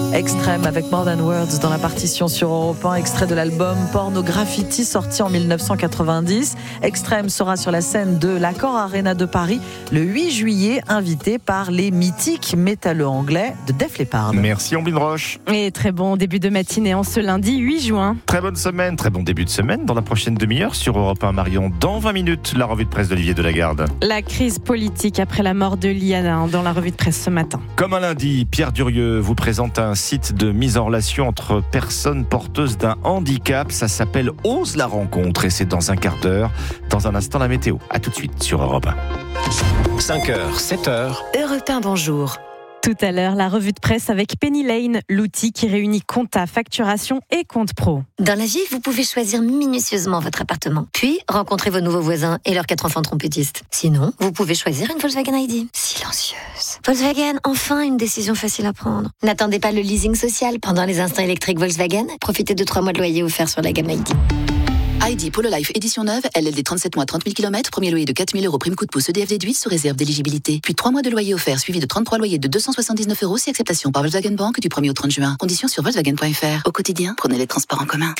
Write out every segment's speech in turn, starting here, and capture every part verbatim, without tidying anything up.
Extrême avec More Than Words dans la partition sur Europe un, extrait de l'album Porno Graffiti sorti en mille neuf cent quatre-vingt-dix. Extrême sera sur la scène de l'Accor Arena de Paris le huit juillet, invité par les mythiques métalleux anglais de Def Leppard. Merci Omblin Roche. Et très bon début de matinée en ce lundi huit juin. Très bonne semaine, très bon début de semaine dans la prochaine demi-heure sur Europe un. Marion, dans vingt minutes, la revue de presse d'Olivier Delagarde. La crise politique après la mort de Liana dans la revue de presse ce matin. Comme un lundi, Pierre Durieux vous présente un site de mise en relation entre personnes porteuses d'un handicap. Ça s'appelle Ose la rencontre et c'est dans un quart d'heure. Dans un instant, la météo. À tout de suite sur Europe un. cinq heures, sept heures. Europe un, bonjour. Tout à l'heure, la revue de presse avec Penny Lane, l'outil qui réunit compta, facturation et compte pro. Dans la vie, vous pouvez choisir minutieusement votre appartement, puis rencontrer vos nouveaux voisins et leurs quatre enfants trompettistes. Sinon, vous pouvez choisir une Volkswagen I D. Silencieuse. Volkswagen, enfin une décision facile à prendre. N'attendez pas le leasing social pendant les instants électriques Volkswagen. Profitez de trois mois de loyer offerts sur la gamme I D. I D Polo Life édition neuve, L L D trente-sept mois, trente mille kilomètres, premier loyer de quatre mille euros, prime coup de pouce, E D F déduit sous réserve d'éligibilité. Puis trois mois de loyer offert suivi de trente-trois loyers de deux cent soixante-dix-neuf euros si acceptation par Volkswagen Bank du premier au trente juin. Conditions sur Volkswagen point F R. Au quotidien, prenez les transports en commun.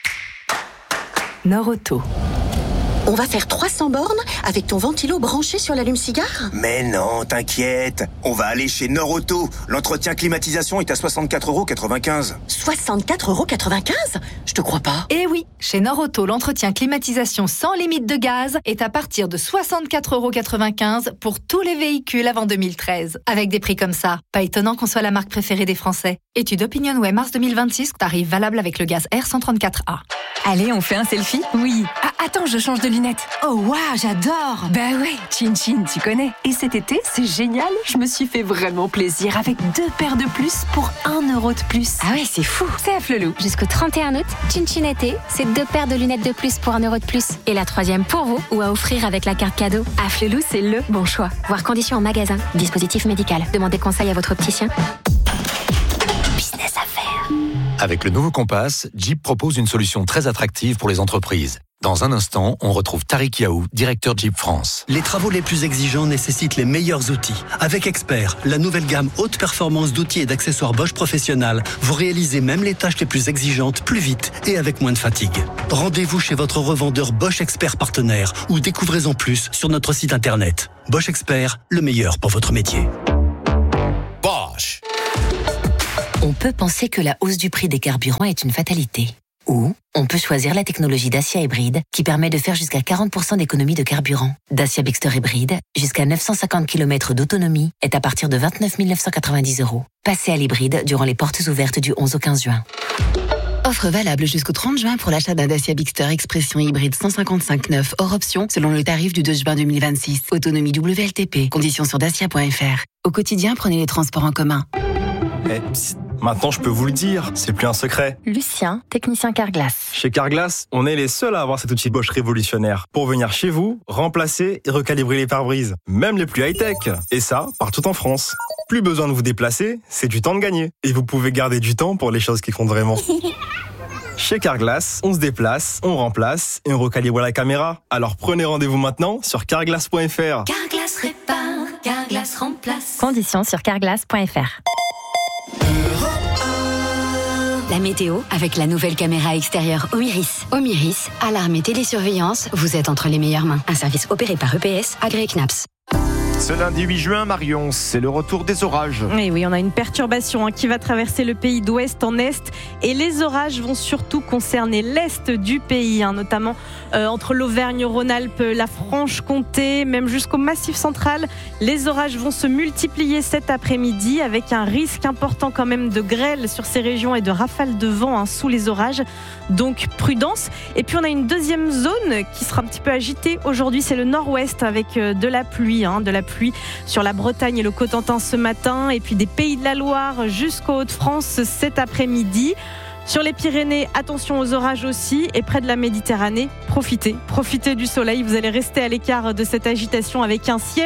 Norauto. On va faire trois cents bornes avec ton ventilo branché sur l'allume-cigare ? Mais non, t'inquiète. On va aller chez Norauto. L'entretien climatisation est à soixante-quatre euros quatre-vingt-quinze. soixante-quatre euros quatre-vingt-quinze ? Je te crois pas. Eh oui, chez Norauto, l'entretien climatisation sans limite de gaz est à partir de soixante-quatre euros quatre-vingt-quinze pour tous les véhicules avant deux mille treize. Avec des prix comme ça, pas étonnant qu'on soit la marque préférée des Français. Étude OpinionWay mars deux mille vingt-six, tarif valable avec le gaz R cent trente-quatre A. Allez, on fait un selfie ? Oui. Ah, attends, je change de lunettes. Oh, waouh, j'adore. Bah ouais, Chin Chin, tu connais. Et cet été, c'est génial. Je me suis fait vraiment plaisir avec deux paires de plus pour un euro de plus. Ah ouais, c'est fou. C'est à Flelou. Jusqu'au trente et un août, Chin Chin été, c'est deux paires de lunettes de plus pour un euro de plus. Et la troisième pour vous ou à offrir avec la carte cadeau. À Flelou, c'est le bon choix. Voir conditions en magasin. Dispositif médical. Demandez conseil à votre opticien. Business à faire. Avec le nouveau Compass, Jeep propose une solution très attractive pour les entreprises. Dans un instant, on retrouve Tariq Yaou, directeur Jeep France. Les travaux les plus exigeants nécessitent les meilleurs outils. Avec Expert, la nouvelle gamme haute performance d'outils et d'accessoires Bosch Professionnel, vous réalisez même les tâches les plus exigeantes plus vite et avec moins de fatigue. Rendez-vous chez votre revendeur Bosch Expert partenaire ou découvrez-en plus sur notre site internet. Bosch Expert, le meilleur pour votre métier. Bosch. On peut penser que la hausse du prix des carburants est une fatalité. Ou on peut choisir la technologie Dacia Hybride qui permet de faire jusqu'à quarante pour cent d'économie de carburant. Dacia Bigster Hybride, jusqu'à neuf cent cinquante kilomètres d'autonomie, est à partir de vingt-neuf mille neuf cent quatre-vingt-dix euros. Passez à l'hybride durant les portes ouvertes du onze au quinze juin. Offre valable jusqu'au trente juin pour l'achat d'un Dacia Bigster Expression hybride cent cinquante-cinq neuf hors option selon le tarif du deux juin deux mille vingt-six. Autonomie W L T P. Conditions sur dacia point F R. Au quotidien, prenez les transports en commun. Eh, psst, maintenant je peux vous le dire, c'est plus un secret. Lucien, technicien Carglass. Chez Carglass, on est les seuls à avoir cet outil Bosch révolutionnaire pour venir chez vous, remplacer et recalibrer les pare-brises, même les plus high-tech. Et ça, partout en France. Plus besoin de vous déplacer, c'est du temps de gagner. Et vous pouvez garder du temps pour les choses qui comptent vraiment. Chez Carglass, on se déplace, on remplace et on recalibre la caméra. Alors prenez rendez-vous maintenant sur carglass point F R. Carglass répare, Carglass remplace. Conditions sur carglass point F R. La météo avec la nouvelle caméra extérieure Omiris. Omiris, alarme et télésurveillance, vous êtes entre les meilleures mains. Un service opéré par E P S, agréé C N A P S. Ce lundi huit juin, Marion, c'est le retour des orages. Et oui, on a une perturbation hein, qui va traverser le pays d'ouest en est. Et les orages vont surtout concerner l'est du pays, hein, notamment euh, entre l'Auvergne-Rhône-Alpes, la Franche-Comté, même jusqu'au Massif central. Les orages vont se multiplier cet après-midi avec un risque important quand même de grêle sur ces régions et de rafales de vent hein, sous les orages. Donc prudence. Et puis on a une deuxième zone qui sera un petit peu agitée aujourd'hui, c'est le nord-ouest avec euh, de la pluie, hein, de la pluie sur la Bretagne et le Cotentin ce matin, et puis des Pays de la Loire jusqu'aux Hauts-de-France cet après-midi. Sur les Pyrénées, attention aux orages aussi, et près de la Méditerranée, profitez, profitez du soleil. Vous allez rester à l'écart de cette agitation avec un ciel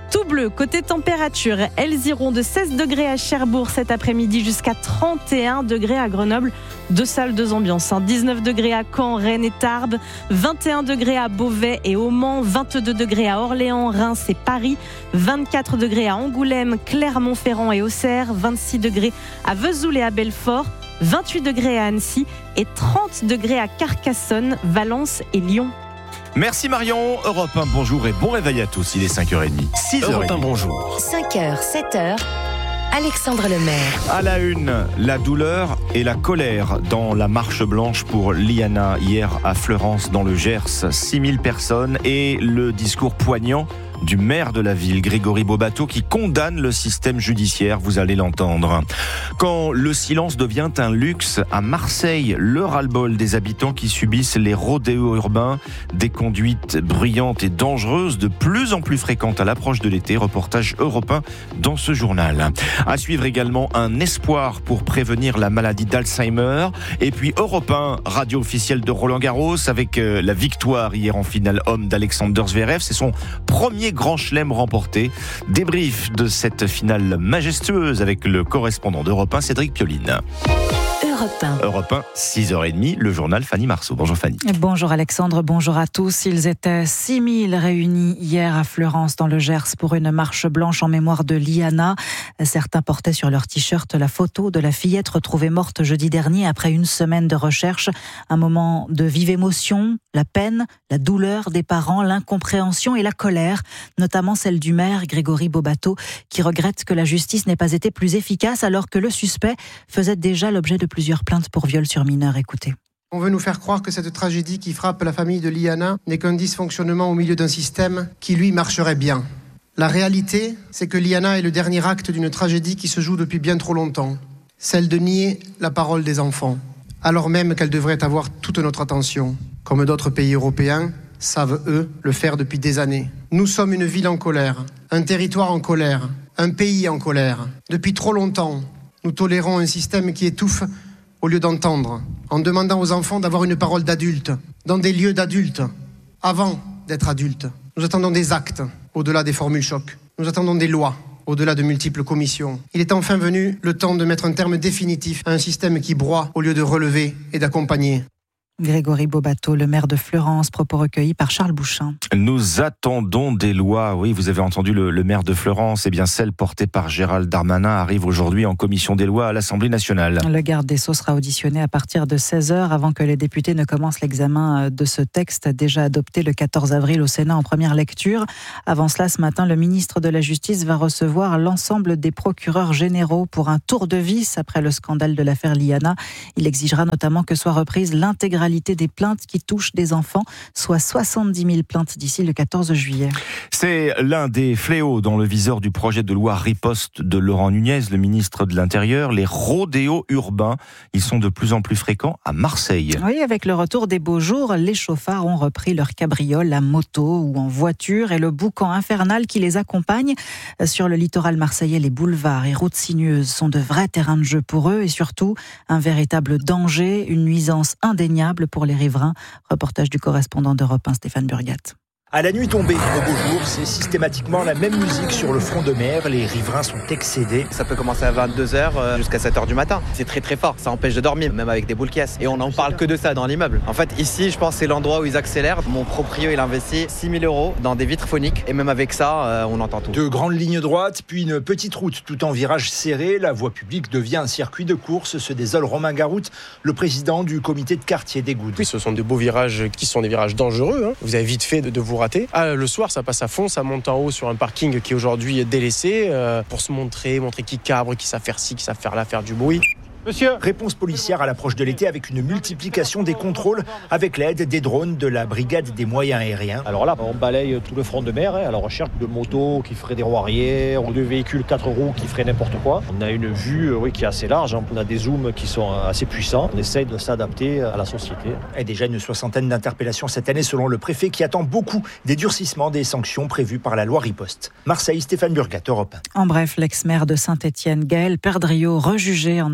tout bleu. Côté température, elles iront de seize degrés à Cherbourg cet après-midi jusqu'à trente et un degrés à Grenoble. Deux salles, deux ambiances. dix-neuf degrés à Caen, Rennes et Tarbes, vingt et un degrés à Beauvais et au Mans, vingt-deux degrés à Orléans, Reims et Paris, vingt-quatre degrés à Angoulême, Clermont-Ferrand et Auxerre, vingt-six degrés à Vesoul et à Belfort, vingt-huit degrés à Annecy et trente degrés à Carcassonne, Valence et Lyon. Merci Marion. Europe un, bonjour et bon réveil à tous. Il est cinq heures trente. six heures trente. Europe un, bonjour. cinq heures, sept heures. Alexandre Lemaire. À la une, la douleur et la colère dans la marche blanche pour Liana hier à Fleurance dans le Gers. six mille personnes et le discours poignant du maire de la ville, Grégory Bobato, qui condamne le système judiciaire, vous allez l'entendre. Quand le silence devient un luxe, à Marseille, le ras-le-bol des habitants qui subissent les rodéos urbains, des conduites bruyantes et dangereuses de plus en plus fréquentes à l'approche de l'été. Reportage européen dans ce journal. À suivre également un espoir pour prévenir la maladie d'Alzheimer. Et puis européen, radio officielle de Roland Garros, avec la victoire hier en finale homme d'Alexander Zverev. C'est son premier grand chelem remporté. Débrief de cette finale majestueuse avec le correspondant d'Europe un, Cédric Pioline. Europe un. Europe un, six heures trente, le journal Fanny Marceau. Bonjour Fanny. Bonjour Alexandre, bonjour à tous. Ils étaient six mille réunis hier à Fleurance dans le Gers pour une marche blanche en mémoire de Liana. Certains portaient sur leur t-shirt la photo de la fillette retrouvée morte jeudi dernier après une semaine de recherche. Un moment de vive émotion, la peine, la douleur des parents, l'incompréhension et la colère, notamment celle du maire Grégory Bobato, qui regrette que la justice n'ait pas été plus efficace alors que le suspect faisait déjà l'objet de plusieurs plaintes pour viol sur mineurs. Écoutez. On veut nous faire croire que cette tragédie qui frappe la famille de Liana n'est qu'un dysfonctionnement au milieu d'un système qui, lui, marcherait bien. La réalité, c'est que Liana est le dernier acte d'une tragédie qui se joue depuis bien trop longtemps, celle de nier la parole des enfants, alors même qu'elle devrait avoir toute notre attention. Comme d'autres pays européens savent, eux, le faire depuis des années. Nous sommes une ville en colère, un territoire en colère, un pays en colère. Depuis trop longtemps, nous tolérons un système qui étouffe au lieu d'entendre, en demandant aux enfants d'avoir une parole d'adulte, dans des lieux d'adultes, avant d'être adultes. Nous attendons des actes, au-delà des formules chocs. Nous attendons des lois, au-delà de multiples commissions. Il est enfin venu le temps de mettre un terme définitif à un système qui broie au lieu de relever et d'accompagner. Grégory Bobato, le maire de Fleurance, propos recueillis par Charles Bouchin. Nous attendons des lois. Oui, vous avez entendu le, le maire de Fleurance. Eh bien, celle portée par Gérald Darmanin arrive aujourd'hui en commission des lois à l'Assemblée nationale. Le garde des Sceaux sera auditionné à partir de seize heures avant que les députés ne commencent l'examen de ce texte déjà adopté le quatorze avril au Sénat en première lecture. Avant cela, ce matin, le ministre de la Justice va recevoir l'ensemble des procureurs généraux pour un tour de vis après le scandale de l'affaire Liana. Il exigera notamment que soit reprise l'intégralité des plaintes qui touchent des enfants, soit soixante-dix mille plaintes d'ici le quatorze juillet. C'est l'un des fléaux dans le viseur du projet de loi riposte de Laurent Nunez, le ministre de l'Intérieur. Les rodéos urbains, ils sont de plus en plus fréquents à Marseille. Oui, avec le retour des beaux jours, les chauffards ont repris leur cabriole à moto ou en voiture et le boucan infernal qui les accompagne. Sur le littoral marseillais, les boulevards et routes sinueuses sont de vrais terrains de jeu pour eux et surtout un véritable danger, une nuisance indéniable pour les riverains. Reportage du correspondant d'Europe un, Stéphane Burgat. À la nuit tombée, au beau jour, c'est systématiquement la même musique sur le front de mer. Les riverains sont excédés. Ça peut commencer à vingt-deux heures jusqu'à sept heures du matin. C'est très très fort, ça empêche de dormir, même avec des boules caisses. Et on n'en parle que de ça dans l'immeuble. En fait, ici, je pense que c'est l'endroit où ils accélèrent. Mon proprio, il investit six mille euros dans des vitres phoniques. Et même avec ça, on entend tout. Deux grandes lignes droites, puis une petite route, tout en virage serré. La voie publique devient un circuit de course, se désole Romain Garout, le président du comité de quartier des Goudes. Oui, ce sont de beaux virages qui sont des virages dangereux. Hein. Vous avez vite fait de, de vous rater. Ah, le soir, ça passe à fond, ça monte en haut sur un parking qui est aujourd'hui délaissé euh, pour se montrer, montrer qui cabre, qui savent faire ci, qui savent faire là, faire du bruit. Monsieur. Réponse policière à l'approche de l'été avec une multiplication des contrôles avec l'aide des drones de la brigade des moyens aériens. Alors là, on balaye tout le front de mer hein, à la recherche de motos qui feraient des roues arrière ou de véhicules quatre roues qui feraient n'importe quoi. On a une vue oui, qui est assez large, hein. On a des zooms qui sont assez puissants. On essaye de s'adapter à la société. Et déjà une soixantaine d'interpellations cette année selon le préfet qui attend beaucoup des durcissements des sanctions prévues par la loi riposte. Marseille, Stéphane Burgat, Europe un. En bref, l'ex-maire de Saint-Étienne, Gaël Perdriau, rejugé en appel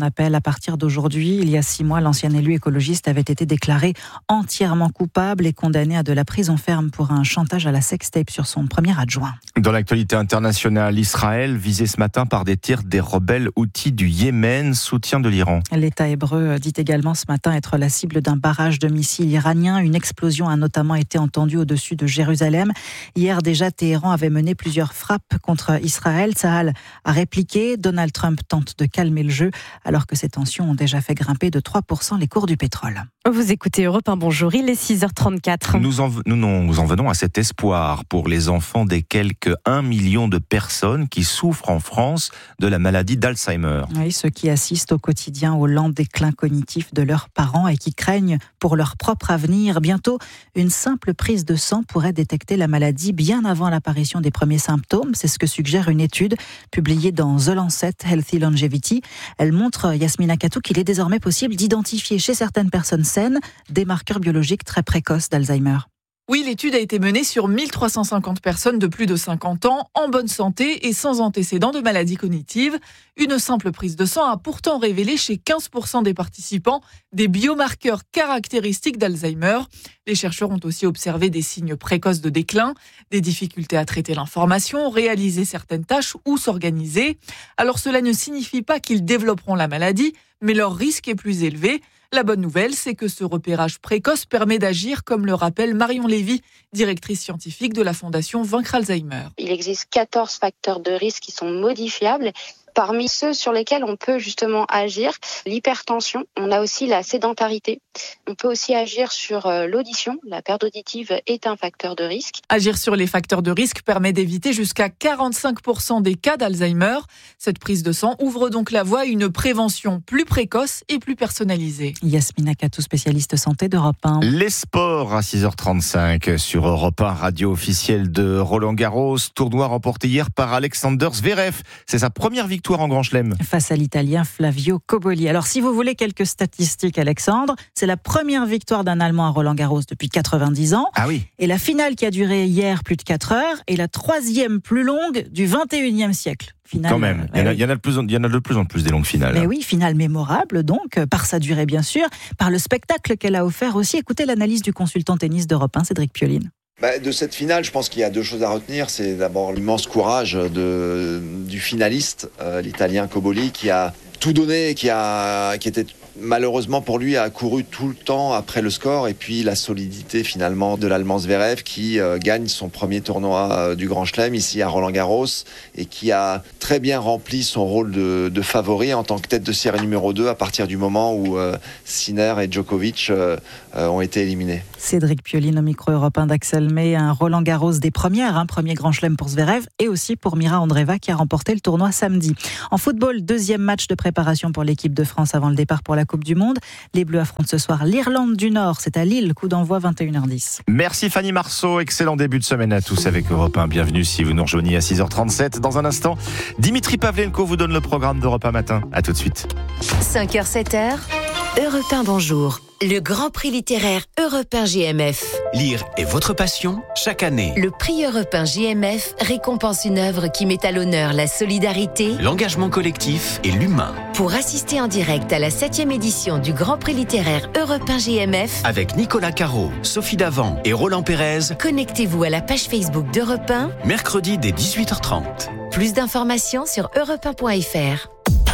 partir d'aujourd'hui. Il y a six mois, l'ancien élu écologiste avait été déclaré entièrement coupable et condamné à de la prison ferme pour un chantage à la sextape sur son premier adjoint. Dans l'actualité internationale, Israël visé ce matin par des tirs des rebelles houthis du Yémen, soutien de l'Iran. L'État hébreu dit également ce matin être la cible d'un barrage de missiles iraniens. Une explosion a notamment été entendue au-dessus de Jérusalem. Hier déjà, Téhéran avait mené plusieurs frappes contre Israël. Tsahal a répliqué. Donald Trump tente de calmer le jeu alors que ces tensions ont déjà fait grimper de trois pour cent les cours du pétrole. Vous écoutez Europe un, bonjour, il est six heures trente-quatre. Nous en, nous, nous en venons à cet espoir pour les enfants des quelques un million de personnes qui souffrent en France de la maladie d'Alzheimer. Oui, ceux qui assistent au quotidien au lent déclin cognitif de leurs parents et qui craignent pour leur propre avenir. Bientôt, une simple prise de sang pourrait détecter la maladie bien avant l'apparition des premiers symptômes. C'est ce que suggère une étude publiée dans The Lancet Healthy Longevity. Elle montre, Yasmina Katou, qu'il est désormais possible d'identifier chez certaines personnes saines des marqueurs biologiques très précoces d'Alzheimer. Oui, l'étude a été menée sur mille trois cent cinquante personnes de plus de cinquante ans, en bonne santé et sans antécédents de maladies cognitives. Une simple prise de sang a pourtant révélé chez quinze pour cent des participants des biomarqueurs caractéristiques d'Alzheimer. Les chercheurs ont aussi observé des signes précoces de déclin, des difficultés à traiter l'information, réaliser certaines tâches ou s'organiser. Alors cela ne signifie pas qu'ils développeront la maladie, mais leur risque est plus élevé. La bonne nouvelle, c'est que ce repérage précoce permet d'agir, comme le rappelle Marion Lévy, directrice scientifique de la Fondation Vaincre Alzheimer. Il existe quatorze facteurs de risque qui sont modifiables. Parmi ceux sur lesquels on peut justement agir, l'hypertension, on a aussi la sédentarité. On peut aussi agir sur l'audition. La perte auditive est un facteur de risque. Agir sur les facteurs de risque permet d'éviter jusqu'à quarante-cinq pour cent des cas d'Alzheimer. Cette prise de sang ouvre donc la voie à une prévention plus précoce et plus personnalisée. Yasmina Katou, spécialiste santé d'Europe un. Les sports à six heures trente-cinq sur Europe un, radio officielle de Roland-Garros. Tournoi remporté hier par Alexander Zverev. C'est sa première victoire en Grand Chelem. Face à l'Italien Flavio Cobolli. Alors si vous voulez quelques statistiques, Alexandre, c'est la première victoire d'un Allemand à Roland-Garros depuis quatre-vingt-dix ans. Ah oui. Et la finale qui a duré hier plus de quatre heures est la troisième plus longue du vingt et unième siècle. Finale, Quand même, il y, en a, il, y en a de plus en, il y en a de plus en plus des longues finales. Mais oui, finale mémorable donc, par sa durée bien sûr, par le spectacle qu'elle a offert aussi. Écoutez l'analyse du consultant tennis d'Europe un, Cédric Pioline. Bah, de cette finale, je pense qu'il y a deux choses à retenir. C'est d'abord l'immense courage de, du finaliste, euh, l'Italien Cobolli, qui a tout donné, qui, a, qui était malheureusement pour lui a couru tout le temps après le score, et puis la solidité finalement de l'Allemand Zverev qui euh, gagne son premier tournoi euh, du Grand Chelem ici à Roland-Garros et qui a très bien rempli son rôle de, de favori en tant que tête de série numéro deux à partir du moment où euh, Sinner et Djokovic euh, euh, ont été éliminés. Cédric Pioline au micro européen d'Axel May, un Roland-Garros des premières, un premier Grand Chelem pour Zverev et aussi pour Mira Andreeva qui a remporté le tournoi samedi. En football, deuxième match de préparation pour l'équipe de France avant le départ pour la Coupe du Monde. Les Bleus affrontent ce soir l'Irlande du Nord. C'est à Lille, coup d'envoi vingt et une heures dix. Merci Fanny Marceau, excellent début de semaine à tous avec Europe un. Bienvenue si vous nous rejoignez à six heures trente-sept. Dans un instant, Dimitri Pavlenko vous donne le programme d'Europe un matin. À tout de suite. cinq heures, sept heures, Europe un, bonjour. Le Grand Prix littéraire Europe un J M F. Lire est votre passion chaque année. Le prix Europe un J M F récompense une œuvre qui met à l'honneur la solidarité, l'engagement collectif et l'humain. Pour assister en direct à la septième édition du Grand Prix littéraire Europe un J M F, avec Nicolas Caro, Sophie Davant et Roland Pérez, connectez-vous à la page Facebook d'Europe un, mercredi dès dix-huit heures trente. Plus d'informations sur europe un point f r.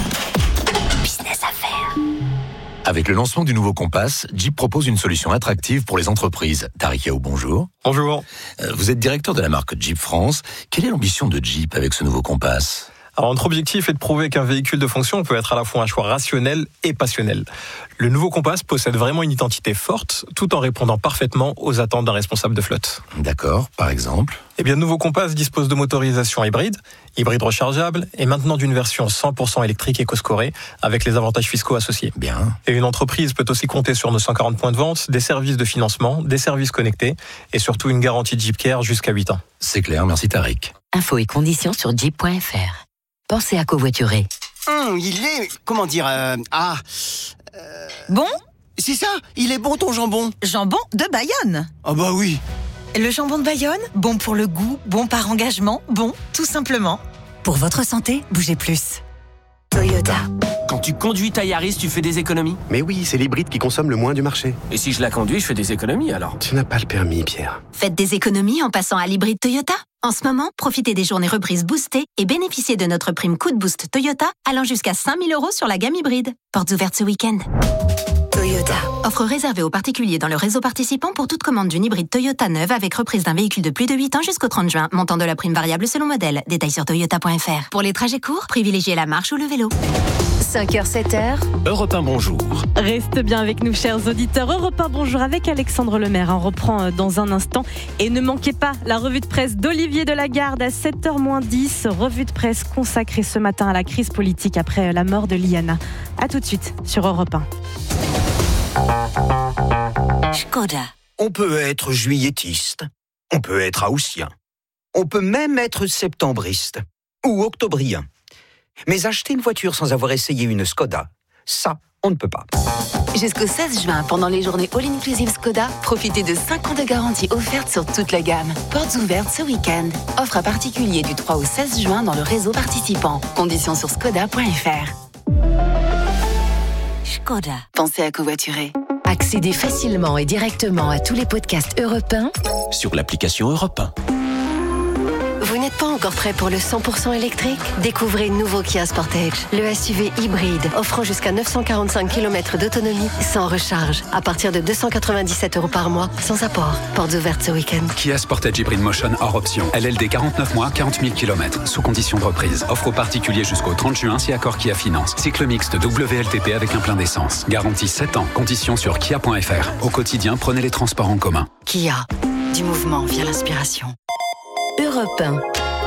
Business Affaires. Avec le lancement du nouveau Compass, Jeep propose une solution attractive pour les entreprises. Tariq Yaou, bonjour. Bonjour. Vous êtes directeur de la marque Jeep France. Quelle est l'ambition de Jeep avec ce nouveau Compass ? Alors, notre objectif est de prouver qu'un véhicule de fonction peut être à la fois un choix rationnel et passionnel. Le nouveau Compass possède vraiment une identité forte, tout en répondant parfaitement aux attentes d'un responsable de flotte. D'accord, par exemple ? Eh bien, le nouveau Compass dispose de motorisation hybride, hybride rechargeable, et maintenant d'une version cent pour cent électrique éco-scorée, avec les avantages fiscaux associés. Bien. Et une entreprise peut aussi compter sur nos cent quarante points de vente, des services de financement, des services connectés, et surtout une garantie Jeep Care jusqu'à huit ans. C'est clair, merci Tariq. Infos et conditions sur jeep point f r. Pensez à covoiturer. Hum, il est... Comment dire... Euh, ah... Euh... Bon ? C'est ça, il est bon ton jambon. Jambon de Bayonne. Ah bah oui. Le jambon de Bayonne, bon pour le goût, bon par engagement, bon, tout simplement. Pour votre santé, bougez plus. Toyota. Quand tu conduis ta Yaris, tu fais des économies? Mais oui, c'est l'hybride qui consomme le moins du marché. Et si je la conduis, je fais des économies alors? Tu n'as pas le permis, Pierre. Faites des économies en passant à l'hybride Toyota. En ce moment, profitez des journées reprises boostées et bénéficiez de notre prime coup de boost Toyota allant jusqu'à cinq mille euros sur la gamme hybride. Portes ouvertes ce week-end. Toyota. Offre réservée aux particuliers dans le réseau participant pour toute commande d'une hybride Toyota neuve avec reprise d'un véhicule de plus de huit ans jusqu'au trente juin. Montant de la prime variable selon modèle. Détails sur toyota point f r. Pour les trajets courts, privilégiez la marche ou le vélo. cinq heures, sept heures. Europe un, bonjour. Reste bien avec nous, chers auditeurs. Europe un, bonjour avec Alexandre Lemaire. On reprend dans un instant. Et ne manquez pas la revue de presse d'Olivier Delagarde à sept heures moins dix. Revue de presse consacrée ce matin à la crise politique après la mort de Liana. A tout de suite sur Europe un. Škoda. On peut être juilletiste, on peut être haussien, on peut même être septembriste ou octobrien. Mais acheter une voiture sans avoir essayé une Škoda, ça, on ne peut pas. Jusqu'au seize juin, pendant les journées All-Inclusive Škoda, profitez de cinq ans de garantie offerte sur toute la gamme. Portes ouvertes ce week-end. Offre à particulier du trois au seize juin dans le réseau participant. Conditions sur škoda point f r. Škoda. Pensez à covoiturer. Accédez facilement et directement à tous les podcasts Europe un sur l'application Europe un. Vous n'êtes pas encore prêt pour le cent pour cent électrique? Découvrez le nouveau Kia Sportage, le S U V hybride offrant jusqu'à neuf cent quarante-cinq kilomètres d'autonomie sans recharge, à partir de deux cent quatre-vingt-dix-sept euros par mois, sans apport. Portes ouvertes ce week-end. Kia Sportage Hybrid Motion hors option. L L D quarante-neuf mois, quarante mille kilomètres, sous condition de reprise. Offre aux particuliers jusqu'au trente juin si accord Kia Finance. Cycle mixte W L T P avec un plein d'essence. Garantie sept ans. Conditions sur kia point f r. Au quotidien, prenez les transports en commun. Kia. Du mouvement via l'inspiration. Europe un.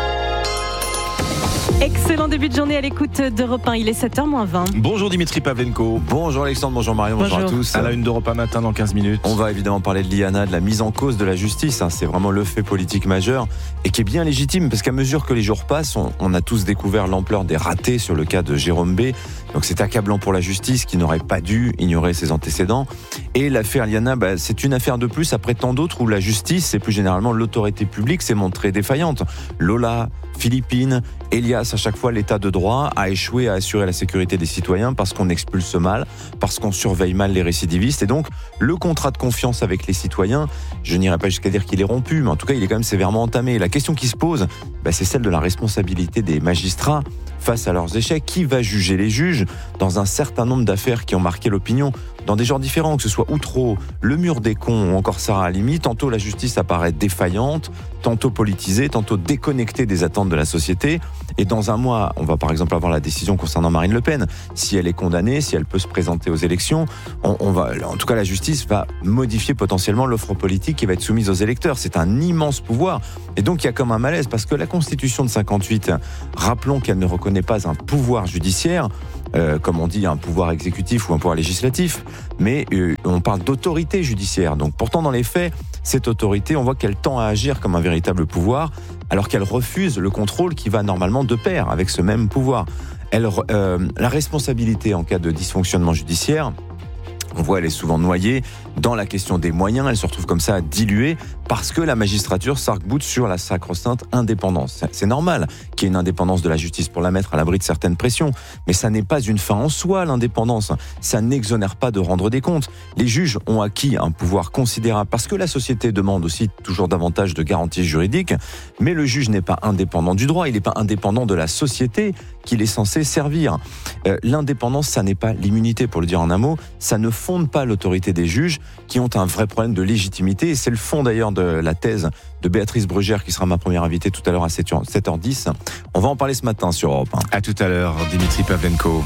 Excellent début de journée à l'écoute d'Europe un. Il est sept heures moins vingt. Bonjour Dimitri Pavlenko. Bonjour Alexandre, bonjour Marion, bonjour, bonjour à tous. À la une d'Europe un matin dans quinze minutes. On va évidemment parler de Liana, de la mise en cause de la justice. C'est vraiment le fait politique majeur et qui est bien légitime parce qu'à mesure que les jours passent, on, on a tous découvert l'ampleur des ratés sur le cas de Jérôme B. Donc c'est accablant pour la justice qui n'aurait pas dû ignorer ses antécédents. Et l'affaire Liana, bah, c'est une affaire de plus après tant d'autres où la justice et plus généralement l'autorité publique s'est montrée défaillante. Lola, Philippines, Elias, à chaque fois l'état de droit a échoué à assurer la sécurité des citoyens parce qu'on expulse mal, parce qu'on surveille mal les récidivistes et donc le contrat de confiance avec les citoyens, je n'irai pas jusqu'à dire qu'il est rompu, mais en tout cas il est quand même sévèrement entamé. La question qui se pose, bah, c'est celle de la responsabilité des magistrats face à leurs échecs. Qui va juger les juges dans un certain nombre d'affaires qui ont marqué l'opinion dans des genres différents, que ce soit Outreau, le mur des cons ou encore Sarah Halimi? Tantôt la justice apparaît défaillante, tantôt politisée, tantôt déconnectée des attentes de la société. Et dans un mois, on va par exemple avoir la décision concernant Marine Le Pen. Si elle est condamnée, si elle peut se présenter aux élections, on, on va, en tout cas la justice va modifier potentiellement l'offre politique qui va être soumise aux électeurs. C'est un immense pouvoir. Et donc il y a comme un malaise parce que la Constitution de cinquante-huit, rappelons qu'elle ne reconnaît pas un pouvoir judiciaire, Euh, comme on dit, un pouvoir exécutif ou un pouvoir législatif, mais euh, on parle d'autorité judiciaire. Donc pourtant, dans les faits, cette autorité, on voit qu'elle tend à agir comme un véritable pouvoir, alors qu'elle refuse le contrôle qui va normalement de pair avec ce même pouvoir. Elle, euh, la responsabilité en cas de dysfonctionnement judiciaire, on voit, elle est souvent noyée dans la question des moyens. Elle se retrouve comme ça diluée parce que la magistrature s'arc-boute sur la sacro-sainte indépendance. C'est normal qu'il y ait une indépendance de la justice pour la mettre à l'abri de certaines pressions. Mais ça n'est pas une fin en soi, l'indépendance. Ça n'exonère pas de rendre des comptes. Les juges ont acquis un pouvoir considérable parce que la société demande aussi toujours davantage de garanties juridiques. Mais le juge n'est pas indépendant du droit. Il n'est pas indépendant de la société qu'il est censé servir. Euh, l'indépendance, ça n'est pas l'immunité, pour le dire en un mot. Ça ne fonde pas l'autorité des juges qui ont un vrai problème de légitimité. Et c'est le fond d'ailleurs de la thèse de Béatrice Brugère qui sera ma première invitée tout à l'heure à sept heures dix. On va en parler ce matin sur Europe un. À tout à l'heure, Dimitri Pavlenko.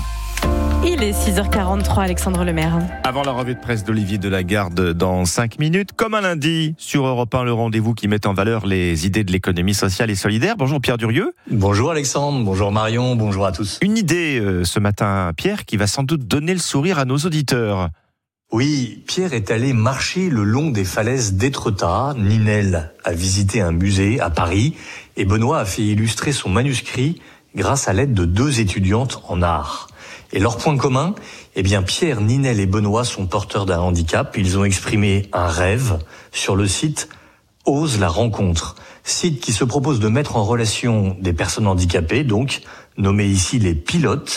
Il est six heures quarante-trois, Alexandre Lemaire. Avant la revue de presse d'Olivier Delagarde dans cinq minutes, comme un lundi, sur Europe un, le rendez-vous qui met en valeur les idées de l'économie sociale et solidaire. Bonjour Pierre Durieux. Bonjour Alexandre, bonjour Marion, bonjour à tous. Une idée euh, ce matin, Pierre, qui va sans doute donner le sourire à nos auditeurs. Oui, Pierre est allé marcher le long des falaises d'Étretat. Ninel a visité un musée à Paris et Benoît a fait illustrer son manuscrit grâce à l'aide de deux étudiantes en art. Et leur point commun, eh bien Pierre, Ninel et Benoît sont porteurs d'un handicap. Ils ont exprimé un rêve sur le site Ose la rencontre, site qui se propose de mettre en relation des personnes handicapées, donc nommées ici les pilotes,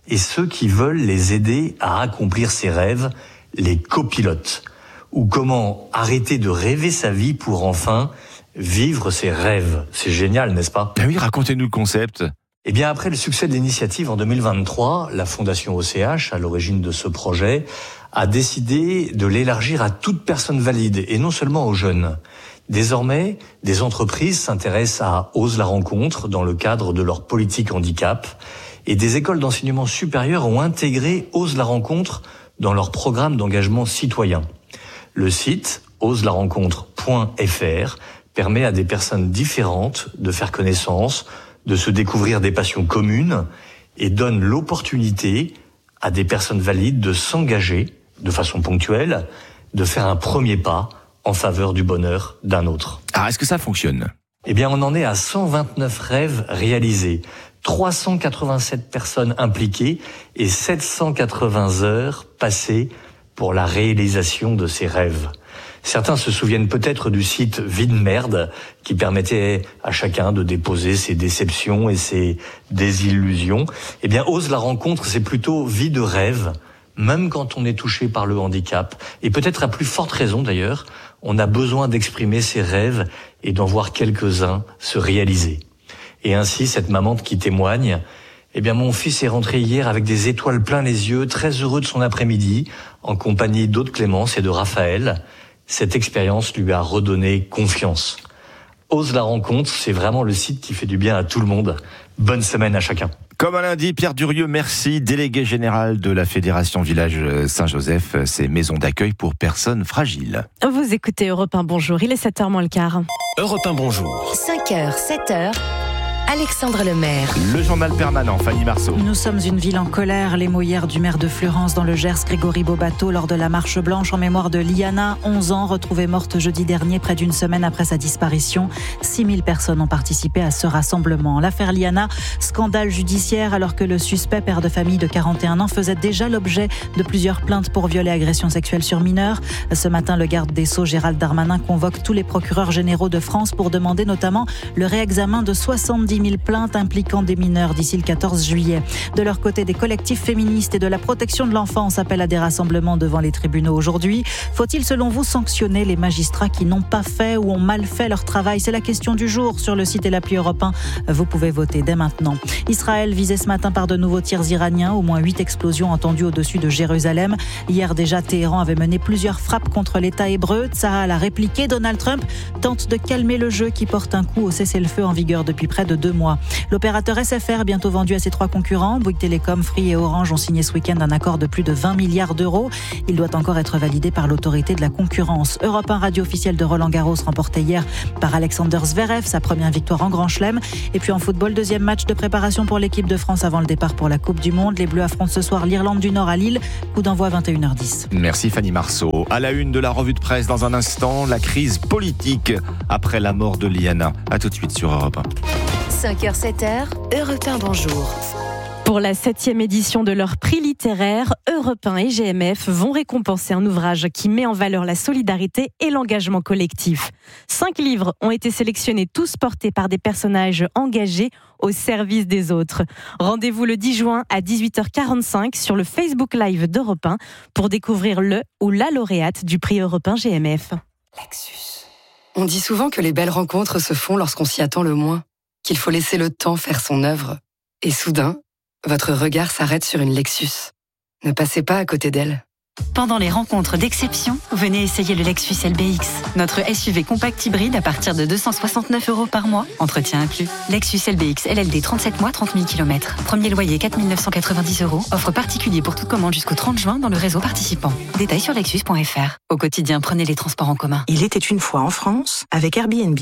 et ceux qui veulent les aider à accomplir ses rêves, les copilotes. Ou comment arrêter de rêver sa vie pour enfin vivre ses rêves. C'est génial, n'est-ce pas ? Ah oui, racontez-nous le concept. Eh bien, après le succès de l'initiative en deux mille vingt-trois, la Fondation O C H, à l'origine de ce projet, a décidé de l'élargir à toute personne valide, et non seulement aux jeunes. Désormais, des entreprises s'intéressent à Ose la rencontre dans le cadre de leur politique handicap, et des écoles d'enseignement supérieur ont intégré Ose la rencontre dans leur programme d'engagement citoyen. Le site ose la rencontre point f r permet à des personnes différentes de faire connaissance, de se découvrir des passions communes et donne l'opportunité à des personnes valides de s'engager de façon ponctuelle, de faire un premier pas en faveur du bonheur d'un autre. Ah, est-ce que ça fonctionne ? Eh bien, on en est à cent vingt-neuf rêves réalisés, trois cent quatre-vingt-sept personnes impliquées et sept cent quatre-vingts heures passées pour la réalisation de ces rêves. Certains se souviennent peut-être du site Vie de merde qui permettait à chacun de déposer ses déceptions et ses désillusions. Eh bien, Ose la rencontre, c'est plutôt vie de rêve, même quand on est touché par le handicap. Et peut-être à plus forte raison d'ailleurs, on a besoin d'exprimer ses rêves et d'en voir quelques-uns se réaliser. Et ainsi, cette maman qui témoigne, eh bien, mon fils est rentré hier avec des étoiles plein les yeux, très heureux de son après-midi, en compagnie d'Aude Clémence et de Raphaël. Cette expérience lui a redonné confiance. Ose la rencontre, c'est vraiment le site qui fait du bien à tout le monde. Bonne semaine à chacun. Comme à lundi, Pierre Durieux, merci, délégué général de la Fédération Village Saint-Joseph, ces maisons d'accueil pour personnes fragiles. Vous écoutez Europe un, bonjour, il est sept heures moins le quart. Europe un, bonjour. cinq heures, sept heures. Alexandre Lemaire. Le journal permanent, Fanny Marceau. Nous sommes une ville en colère. Les mots hier du maire de Fleurance dans le Gers, Grégory Bobato, lors de la marche blanche en mémoire de Liana, onze ans, retrouvée morte jeudi dernier, près d'une semaine après sa disparition. six mille personnes ont participé à ce rassemblement. L'affaire Liana, scandale judiciaire alors que le suspect, père de famille de quarante et un ans, faisait déjà l'objet de plusieurs plaintes pour viol et agression sexuelle sur mineurs. Ce matin, le garde des Sceaux, Gérald Darmanin, convoque tous les procureurs généraux de France pour demander notamment le réexamen de soixante-dix mille plaintes impliquant des mineurs d'ici le quatorze juillet. De leur côté, des collectifs féministes et de la protection de l'enfance appellent à des rassemblements devant les tribunaux aujourd'hui. Faut-il, selon vous, sanctionner les magistrats qui n'ont pas fait ou ont mal fait leur travail ? C'est la question du jour sur le site et l'appli Europe un. Vous pouvez voter dès maintenant. Israël visé ce matin par de nouveaux tirs iraniens. Au moins huit explosions entendues au-dessus de Jérusalem. Hier déjà, Téhéran avait mené plusieurs frappes contre l'État hébreu. Tsahal a répliqué. Donald Trump tente de calmer le jeu qui porte un coup au cessez-le-feu en vigueur depuis près de deux mois. L'opérateur S F R, bouygues vendu à ses trois concurrents. Bouygues Télécom, Free et Orange ont signé ce week-end un accord de plus de vingt milliards d'euros. Il doit encore être validé par l'autorité de la concurrence. Europe un, radio officielle de Roland Garros, remporté hier par Alexander Zverev, sa première victoire en Grand Chelem. Et puis en football, deuxième match de préparation pour l'équipe de France avant le départ pour la Coupe du Monde. Les Bleus affrontent ce soir l'Irlande du Nord à Lille. Coup d'envoi vingt et une heures dix. Merci Fanny Marceau. À la une de la revue de presse dans un instant, la crise politique après la mort de Liana. A tout de suite sur Europe un. cinq heures, sept heures, Europe un, bonjour. Pour la septième édition de leur prix littéraire, Europe un et G M F vont récompenser un ouvrage qui met en valeur la solidarité et l'engagement collectif. Cinq livres ont été sélectionnés, tous portés par des personnages engagés au service des autres. Rendez-vous le dix juin à dix-huit heures quarante-cinq sur le Facebook Live d'Europe un pour découvrir le ou la lauréate du prix Europe un G M F. Lexus. On dit souvent que les belles rencontres se font lorsqu'on s'y attend le moins, qu'il faut laisser le temps faire son œuvre. Et soudain, votre regard s'arrête sur une Lexus. Ne passez pas à côté d'elle. Pendant les rencontres d'exception, venez essayer le Lexus L B X. Notre S U V compact hybride à partir de deux cent soixante-neuf euros par mois. Entretien inclus. Lexus L B X L L D trente-sept mois, trente mille kilomètres. Premier loyer quatre mille neuf cent quatre-vingt-dix euros. Offre particulier pour toute commande jusqu'au trente juin dans le réseau participant. Détails sur lexus point f r. Au quotidien, prenez les transports en commun. Il était une fois en France avec Airbnb.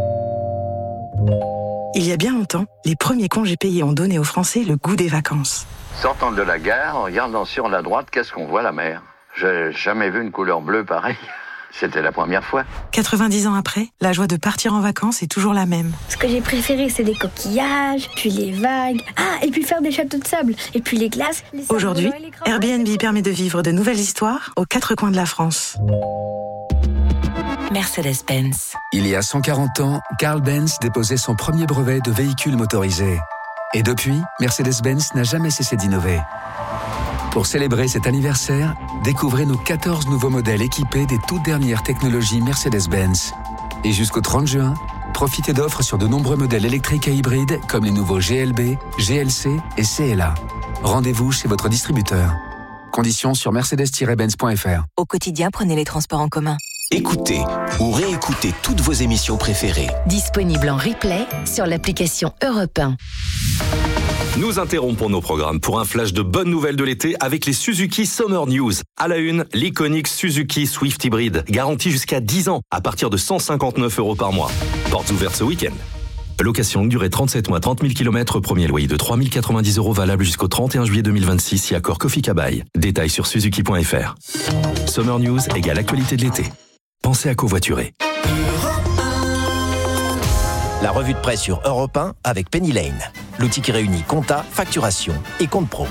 Il y a bien longtemps, les premiers congés payés ont donné aux Français le goût des vacances. Sortant de la gare, en regardant sur la droite, qu'est-ce qu'on voit, la mer? J'ai jamais vu une couleur bleue pareille. C'était la première fois. quatre-vingt-dix ans après, la joie de partir en vacances est toujours la même. Ce que j'ai préféré, c'est les coquillages, puis les vagues. Ah, et puis faire des châteaux de sable, et puis les glaces. Les Aujourd'hui, les Airbnb permet de vivre de nouvelles histoires aux quatre coins de la France. Mercedes-Benz. Il y a cent quarante ans, Karl Benz déposait son premier brevet de véhicule motorisé. Et depuis, Mercedes-Benz n'a jamais cessé d'innover. Pour célébrer cet anniversaire, découvrez nos quatorze nouveaux modèles équipés des toutes dernières technologies Mercedes-Benz. Et jusqu'au trente juin, profitez d'offres sur de nombreux modèles électriques et hybrides comme les nouveaux G L B, G L C et C L A. Rendez-vous chez votre distributeur. Conditions sur mercedes tiret benz point f r. Au quotidien, prenez les transports en commun. Écoutez ou réécoutez toutes vos émissions préférées. Disponible en replay sur l'application Europe un. Nous interrompons nos programmes pour un flash de bonnes nouvelles de l'été avec les Suzuki Summer News. À la une, l'iconique Suzuki Swift Hybrid, garantie jusqu'à dix ans, à partir de cent cinquante-neuf euros par mois. Portes ouvertes ce week-end. Location longue durée trente-sept mois, trente mille kilomètres, premier loyer de trois mille quatre-vingt-dix euros valable jusqu'au trente et un juillet deux mille vingt-six, si accord Kofi Kabaï. Détails sur suzuki point f r. Summer News égale actualité de l'été. Pensez à covoiturer. La revue de presse sur Europe un avec Penny Lane. L'outil qui réunit compta, facturation et compte pro.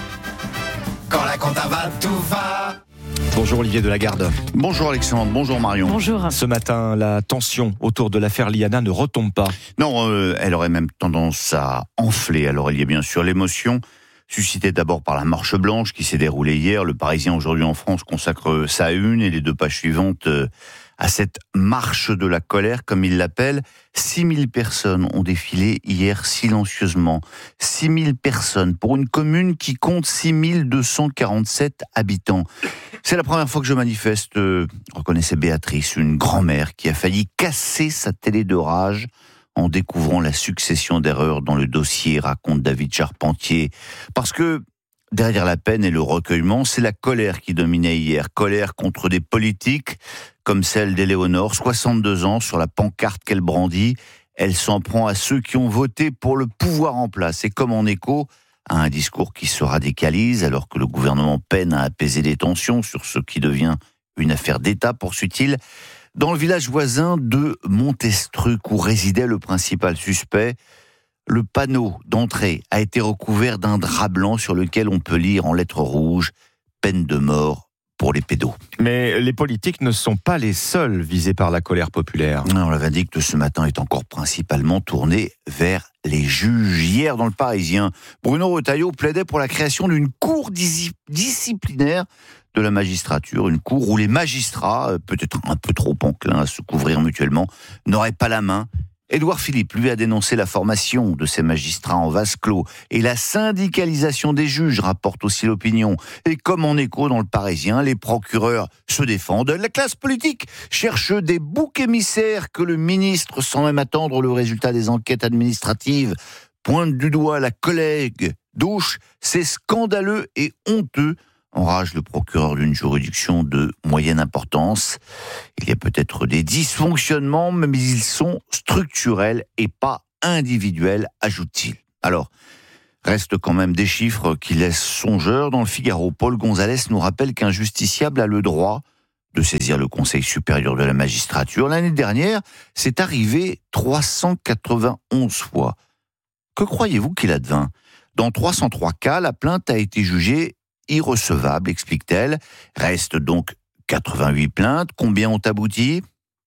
Quand la compta va, tout va. Bonjour Olivier Delagarde. Bonjour Alexandre, bonjour Marion. Bonjour. Ce matin, la tension autour de l'affaire Liana ne retombe pas. Non, euh, elle aurait même tendance à enfler. Alors il y a bien sûr l'émotion, suscitée d'abord par la marche blanche qui s'est déroulée hier. Le Parisien aujourd'hui en France consacre sa une et les deux pages suivantes euh, à cette marche de la colère, comme il l'appelle. six mille personnes ont défilé hier silencieusement. six mille personnes pour une commune qui compte six mille deux cent quarante-sept habitants. C'est la première fois que je manifeste, euh, reconnaissait Béatrice, une grand-mère qui a failli casser sa télé de rage en découvrant la succession d'erreurs dans le dossier, raconte David Charpentier. Parce que derrière la peine et le recueillement, c'est la colère qui dominait hier. Colère contre des politiques comme celle d'Éléonore, soixante-deux ans, sur la pancarte qu'elle brandit. Elle s'en prend à ceux qui ont voté pour le pouvoir en place. Et comme en écho à un discours qui se radicalise, alors que le gouvernement peine à apaiser les tensions sur ce qui devient une affaire d'État, poursuit-il, dans le village voisin de Montestruc, où résidait le principal suspect, le panneau d'entrée a été recouvert d'un drap blanc sur lequel on peut lire en lettres rouges « Peine de mort pour les pédos ». Mais les politiques ne sont pas les seuls visés par la colère populaire. Non, la vindicte de ce matin est encore principalement tournée vers les juges. Hier, dans le Parisien, Bruno Retailleau plaidait pour la création d'une cour dis- disciplinaire de la magistrature, une cour où les magistrats, peut-être un peu trop enclins à se couvrir mutuellement, n'auraient pas la main. Édouard Philippe, lui, a dénoncé la formation de ces magistrats en vase clos et la syndicalisation des juges, rapporte aussi l'opinion. Et comme en écho dans le Parisien, les procureurs se défendent. La classe politique cherche des boucs émissaires que le ministre, sans même attendre le résultat des enquêtes administratives, pointe du doigt la collègue Douche. C'est scandaleux et honteux, enrage le procureur d'une juridiction de moyenne importance. Il y a peut-être des dysfonctionnements, mais ils sont structurels et pas individuels, ajoute-t-il. Alors, restent quand même des chiffres qui laissent songeur. Dans le Figaro, Paul Gonzalez nous rappelle qu'un justiciable a le droit de saisir le Conseil supérieur de la magistrature. L'année dernière, c'est arrivé trois cent quatre-vingt-onze fois. Que croyez-vous qu'il advint ? Dans trois cent trois cas, la plainte a été jugée irrecevable, explique-t-elle. Reste donc quatre-vingt-huit plaintes. Combien ont abouti ?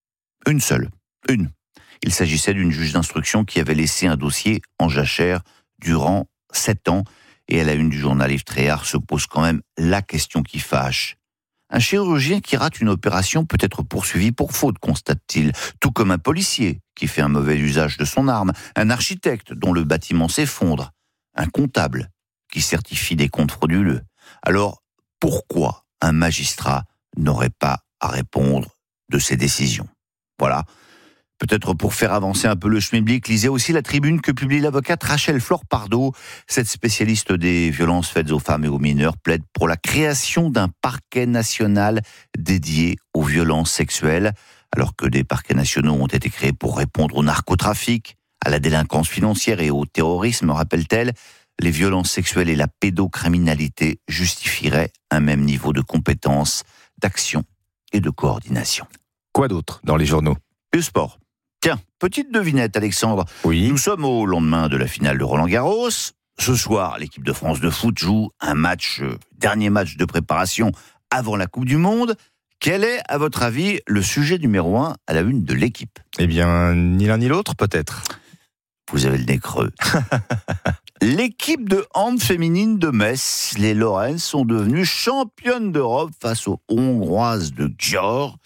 Une seule. Une. Il s'agissait d'une juge d'instruction qui avait laissé un dossier en jachère durant sept ans. Et à la une du journal Yves Tréhard se pose quand même la question qui fâche. Un chirurgien qui rate une opération peut être poursuivi pour faute, constate-t-il. Tout comme un policier qui fait un mauvais usage de son arme. Un architecte dont le bâtiment s'effondre. Un comptable qui certifie des comptes frauduleux. Alors, pourquoi un magistrat n'aurait pas à répondre de ses décisions ? Voilà. Peut-être pour faire avancer un peu le schmilblick, lisez aussi la tribune que publie l'avocate Rachel Flore-Pardo. Cette spécialiste des violences faites aux femmes et aux mineurs plaide pour la création d'un parquet national dédié aux violences sexuelles, alors que des parquets nationaux ont été créés pour répondre au narcotrafic, à la délinquance financière et au terrorisme, rappelle-t-elle. Les violences sexuelles et la pédocriminalité justifieraient un même niveau de compétence, d'action et de coordination. Quoi d'autre dans les journaux ? Le sport. Tiens, petite devinette, Alexandre. Oui. Nous sommes au lendemain de la finale de Roland-Garros. Ce soir, l'équipe de France de foot joue un match, euh, dernier match de préparation avant la Coupe du Monde. Quel est, à votre avis, le sujet numéro un à la une de l'équipe ? Eh bien, ni l'un ni l'autre, peut-être. Vous avez le nez creux. L'équipe de hand féminine de Metz, les Lorraines, sont devenues championnes d'Europe face aux Hongroises de Győr.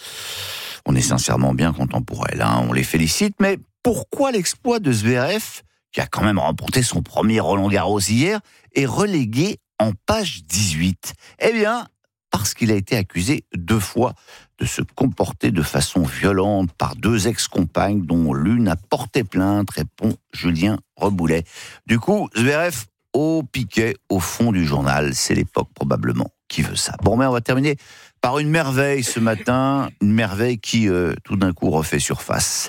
On est sincèrement bien content pour elles, hein, on les félicite, mais pourquoi l'exploit de Zverev, qui a quand même remporté son premier Roland-Garros hier, est relégué en page dix-huit ? Eh bien, parce qu'il a été accusé deux fois de se comporter de façon violente par deux ex-compagnes dont l'une a porté plainte, répond Julien Reboulet. Du coup, Zverev au piquet au fond du journal. C'est l'époque probablement qui veut ça. Bon, mais on va terminer par une merveille ce matin, une merveille qui euh, tout d'un coup refait surface.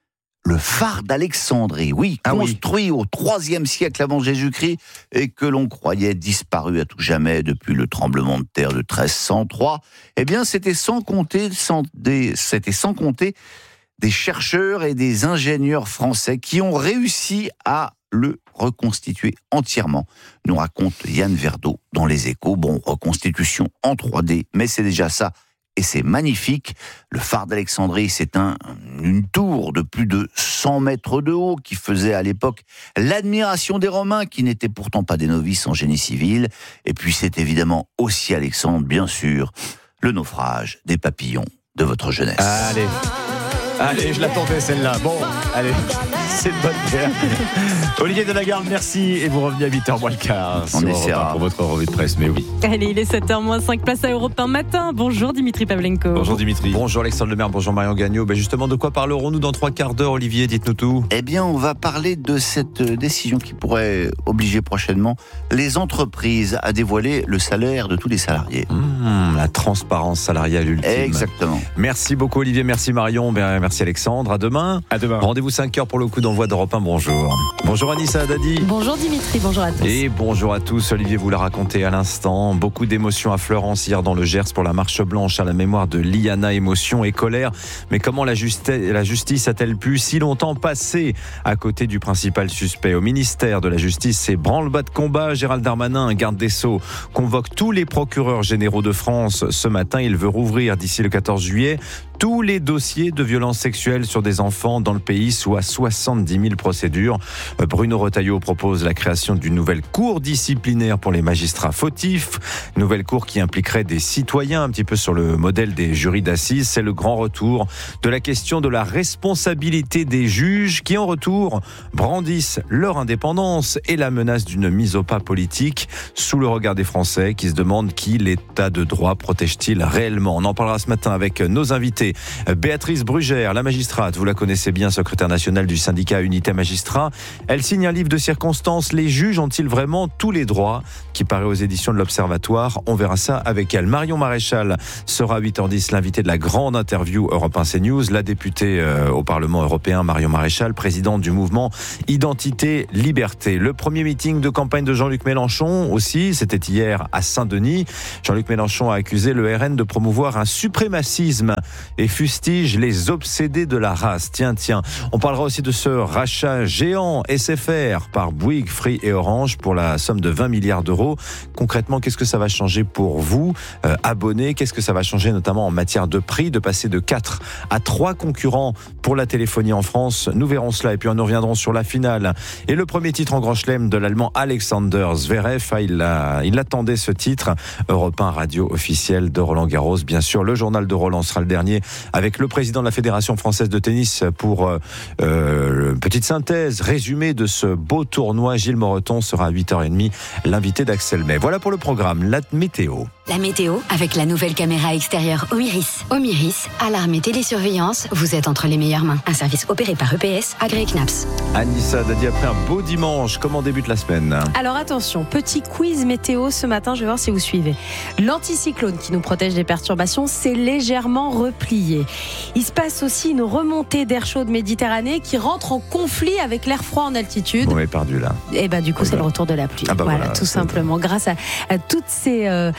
Le phare d'Alexandrie, oui, ah construit oui. au troisième siècle avant Jésus-Christ et que l'on croyait disparu à tout jamais depuis le tremblement de terre de treize cent trois, eh bien c'était sans compter, sans des, c'était sans compter des chercheurs et des ingénieurs français qui ont réussi à le reconstituer entièrement, nous raconte Yann Verdeau dans Les Échos. Bon, reconstitution en trois D, mais c'est déjà ça. Et c'est magnifique. Le phare d'Alexandrie, c'est un, une tour de plus de cent mètres de haut qui faisait à l'époque l'admiration des Romains, qui n'étaient pourtant pas des novices en génie civil. Et puis c'est évidemment aussi Alexandre, bien sûr, le naufrage des papillons de votre jeunesse. Allez, allez, je l'attendais celle-là. Bon, allez, c'est une bonne guerre. Olivier Delagarde, merci. Et vous revenez à huit heures moins le quart. On essaiera pour votre revue de presse, mais oui. Allez, il est sept heures moins cinq, place à Europe un matin. Bonjour Dimitri Pavlenko. Bonjour Dimitri. Bonjour Alexandre Lemaire, bonjour Marion Gagnon. Ben justement, de quoi parlerons-nous dans trois quarts d'heure, Olivier ? Dites-nous tout. Eh bien, on va parler de cette décision qui pourrait obliger prochainement les entreprises à dévoiler le salaire de tous les salariés. Mmh, la transparence salariale ultime. Exactement. Merci beaucoup Olivier, merci Marion, ben, merci Alexandre. À demain. À demain. Rendez-vous cinq heures pour le coup d'envoi d'Europe un. Bonjour. Bonjour Anissa Dadi. Bonjour Dimitri, bonjour à tous. Et bonjour à tous. Olivier vous l'a raconté à l'instant. Beaucoup d'émotions à Fleurance hier dans le Gers pour la marche blanche à la mémoire de Liana. Émotion et colère. Mais comment la, justi- la justice a-t-elle pu si longtemps passer à côté du principal suspect ? Au ministère de la Justice, c'est branle-bas de combat. Gérald Darmanin, garde des Sceaux, convoque tous les procureurs généraux de France ce matin. Il veut rouvrir d'ici le quatorze juillet tous les dossiers de violences sexuelles sur des enfants dans le pays, soit soixante-dix mille procédures. Bruno Retailleau propose la création d'une nouvelle cour disciplinaire pour les magistrats fautifs. Nouvelle cour qui impliquerait des citoyens, un petit peu sur le modèle des jurys d'assises. C'est le grand retour de la question de la responsabilité des juges qui, en retour, brandissent leur indépendance et la menace d'une mise au pas politique sous le regard des Français qui se demandent qui l'état de droit protège-t-il réellement. On en parlera ce matin avec nos invités. Béatrice Brugère, la magistrate, vous la connaissez bien, secrétaire nationale du syndicat Unité Magistrat. Elle signe un livre de circonstances. Les juges ont-ils vraiment tous les droits ? Qui paraît aux éditions de l'Observatoire. On verra ça avec elle. Marion Maréchal sera à huit heures dix l'invitée de la grande interview Europe un CNews. La députée euh, au Parlement européen, Marion Maréchal, présidente du mouvement Identité Liberté. Le premier meeting de campagne de Jean-Luc Mélenchon aussi, c'était hier à Saint-Denis. Jean-Luc Mélenchon a accusé le R N de promouvoir un suprémacisme et fustige les obsédés de la race. Tiens, tiens. On parlera aussi de ce rachat géant S F R par Bouygues, Free et Orange pour la somme de vingt milliards d'euros. Concrètement, qu'est-ce que ça va changer pour vous, euh, abonnés ? Qu'est-ce que ça va changer notamment en matière de prix, de passer de quatre à trois concurrents pour la téléphonie en France ? Nous verrons cela et puis nous reviendrons sur la finale. Et le premier titre en grand chelem de l'Allemand Alexander Zverev. Ah, il, a, il attendait ce titre. Europe un radio officielle de Roland Garros. Bien sûr, le journal de Roland sera le dernier avec le président de la Fédération française de tennis pour euh, euh, petite synthèse, résumé de ce beau tournoi. Gilles Moreton sera à huit heures trente, l'invité d'Axel May. Voilà pour le programme. La météo. La météo avec la nouvelle caméra extérieure Omiris. Omiris, alarme et télésurveillance, vous êtes entre les meilleures mains. Un service opéré par E P S, agréé C N A P S. Anissa Dadi, après un beau dimanche, comment débute la semaine ? Alors attention, petit quiz météo ce matin, je vais voir si vous suivez. L'anticyclone qui nous protège des perturbations s'est légèrement replié. Il se passe aussi une remontée d'air chaud de Méditerranée qui rentre en conflit avec l'air froid en altitude. Bon, est perdu là. Et bah du coup, oui, c'est bah. le retour de la pluie. Ah bah voilà, voilà, tout simplement. Grâce à, à toutes ces, euh, tous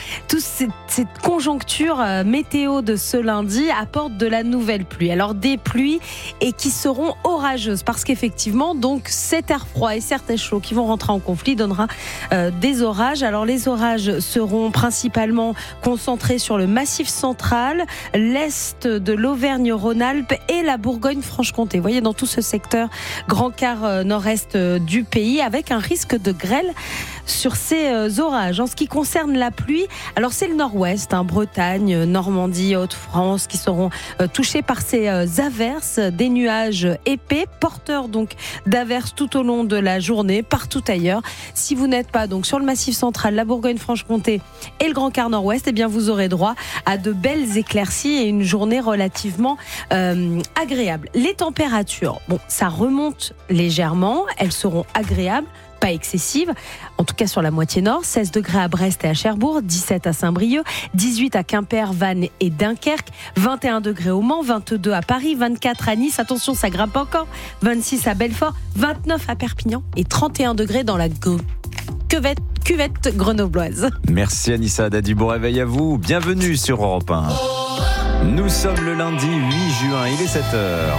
cette, cette conjoncture euh, météo de ce lundi apporte de la nouvelle pluie. Alors des pluies et qui seront orageuses parce qu'effectivement, donc cet air froid et cet air chaud qui vont rentrer en conflit donnera euh, des orages. Alors les orages seront principalement concentrés sur le Massif central, l'est de l'Auvergne-Rhône-Alpes et la Bourgogne-Franche-Comté. Vous voyez, dans tout ce secteur grand quart euh, nord-est euh, du pays, avec un risque de grêle sur ces euh, orages. En ce qui concerne la pluie, alors c'est le nord-ouest, hein, Bretagne, Normandie, Haute-France qui seront euh, touchés par ces euh, averses, des nuages épais, porteurs donc d'averses tout au long de la journée, partout ailleurs. Si vous n'êtes pas donc sur le Massif central, la Bourgogne-Franche-Comté et le grand quart nord-ouest, eh bien vous aurez droit à de belles éclaircies et une journée relativement euh, agréable. Les températures, bon, ça remonte légèrement, elles seront agréables, pas excessive, en tout cas sur la moitié nord, seize degrés à Brest et à Cherbourg, dix-sept à Saint-Brieuc, dix-huit à Quimper, Vannes et Dunkerque, vingt et un degrés au Mans, vingt-deux à Paris, vingt-quatre à Nice, attention ça grimpe encore, vingt-six à Belfort, vingt-neuf à Perpignan et trente et un degrés dans la go- cuvette, cuvette grenobloise. Merci Anissa Dadi, bon réveil à vous, bienvenue sur Europe un. Nous sommes le lundi huit juin, il est sept heures.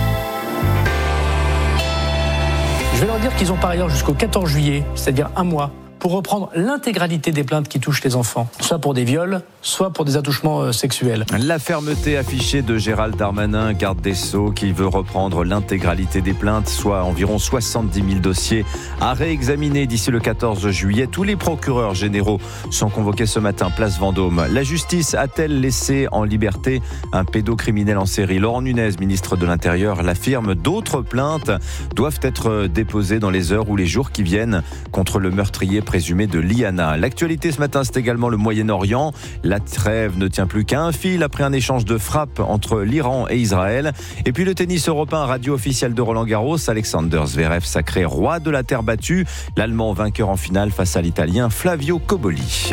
Je vais leur dire qu'ils ont par ailleurs jusqu'au quatorze juillet, c'est-à-dire un mois, pour reprendre l'intégralité des plaintes qui touchent les enfants, soit pour des viols, soit pour des attouchements sexuels. La fermeté affichée de Gérald Darmanin, garde des Sceaux, qui veut reprendre l'intégralité des plaintes, soit environ soixante-dix mille dossiers à réexaminer d'ici le quatorze juillet. Tous les procureurs généraux sont convoqués ce matin, place Vendôme. La justice a-t-elle laissé en liberté un pédocriminel en série ? Laurent Nunez, ministre de l'Intérieur, l'affirme. D'autres plaintes doivent être déposées dans les heures ou les jours qui viennent contre le meurtrier présumé de Liana. L'actualité ce matin, c'est également le Moyen-Orient. La trêve ne tient plus qu'à un fil après un échange de frappes entre l'Iran et Israël. Et puis le tennis européen, radio officielle de Roland Garros, Alexander Zverev sacré roi de la terre battue. L'Allemand vainqueur en finale face à l'Italien Flavio Cobolli.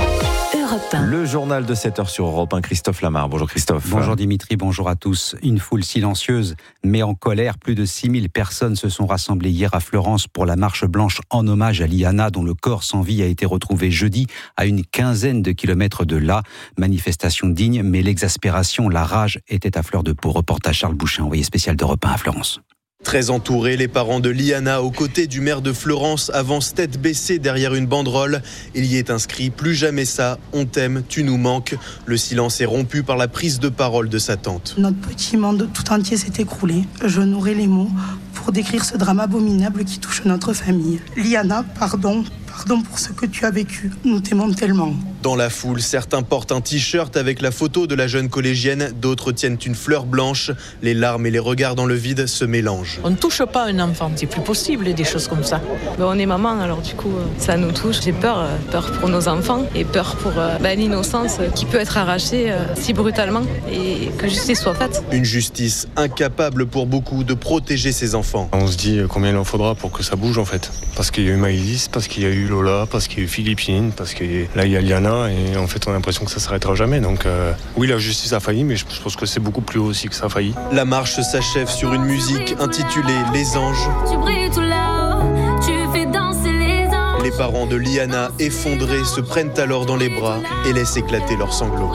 Le journal de sept heures sur Europe un, Christophe Lamar. Bonjour Christophe. Bonjour Dimitri, bonjour à tous. Une foule silencieuse mais en colère. Plus de six mille personnes se sont rassemblées hier à Fleurance pour la marche blanche en hommage à Liana, dont le corps sans vie a été retrouvé jeudi à une quinzaine de kilomètres de là. Manifestation digne, mais l'exaspération, la rage était à fleur de peau. Reportage Charles Bouchin, envoyé spécial d'Europe un à Fleurance. Très entourés, les parents de Liana, aux côtés du maire de Fleurance, avancent tête baissée derrière une banderole. Il y est inscrit « Plus jamais ça, on t'aime, tu nous manques ». Le silence est rompu par la prise de parole de sa tante. Notre petit monde tout entier s'est écroulé. Je nourrais les mots pour décrire ce drame abominable qui touche notre famille. Liana, pardon, pardon pour ce que tu as vécu. Nous t'aimons tellement. Dans la foule, certains portent un t-shirt avec la photo de la jeune collégienne, d'autres tiennent une fleur blanche. Les larmes et les regards dans le vide se mélangent. On ne touche pas un enfant, c'est plus possible des choses comme ça. Ben, on est maman, alors du coup, ça nous touche. J'ai peur, peur pour nos enfants et peur pour ben, l'innocence qui peut être arrachée euh, si brutalement et que justice soit faite. Une justice incapable pour beaucoup de protéger ses enfants. On se dit combien il en faudra pour que ça bouge en fait. Parce qu'il y a eu Maïlis, parce qu'il y a eu Lola, parce qu'il y a eu Philippine, parce que là il y a Liana et en fait on a l'impression que ça s'arrêtera jamais. Donc euh, oui, la justice a failli, mais je pense que c'est beaucoup plus haut aussi que ça a failli. La marche s'achève sur une musique intitulée Les Anges. Tu brilles tout là-haut, tu fais danser les anges. Les parents de Liana, effondrés, se prennent alors dans les bras et laissent éclater leurs sanglots.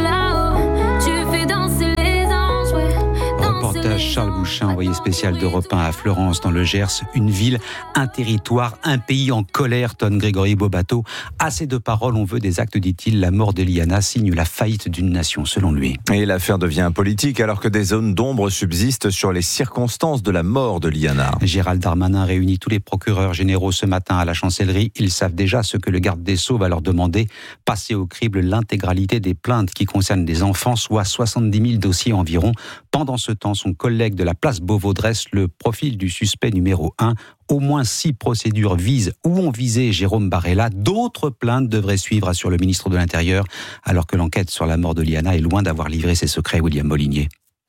Reportage Charles Bouchin, envoyé spécial d'Europe un à Fleurance dans le Gers, une ville, un territoire, un pays en colère, tonne Grégory Bobato. À ces deux paroles, on veut des actes, dit-il. La mort de Liana signe la faillite d'une nation, selon lui. Et l'affaire devient politique alors que des zones d'ombre subsistent sur les circonstances de la mort de Liana. Gérald Darmanin réunit tous les procureurs généraux ce matin à la chancellerie. Ils savent déjà ce que le garde des Sceaux va leur demander. Passer au crible l'intégralité des plaintes qui concernent des enfants, soit soixante-dix mille dossiers environ. Pendant ce temps, son collègue de la place Beauvau dresse le profil du suspect numéro un. Au moins six procédures visent ou ont visé Jérôme Barella. D'autres plaintes devraient suivre, assure le ministre de l'Intérieur, alors que l'enquête sur la mort de Liana est loin d'avoir livré ses secrets. William Molinier.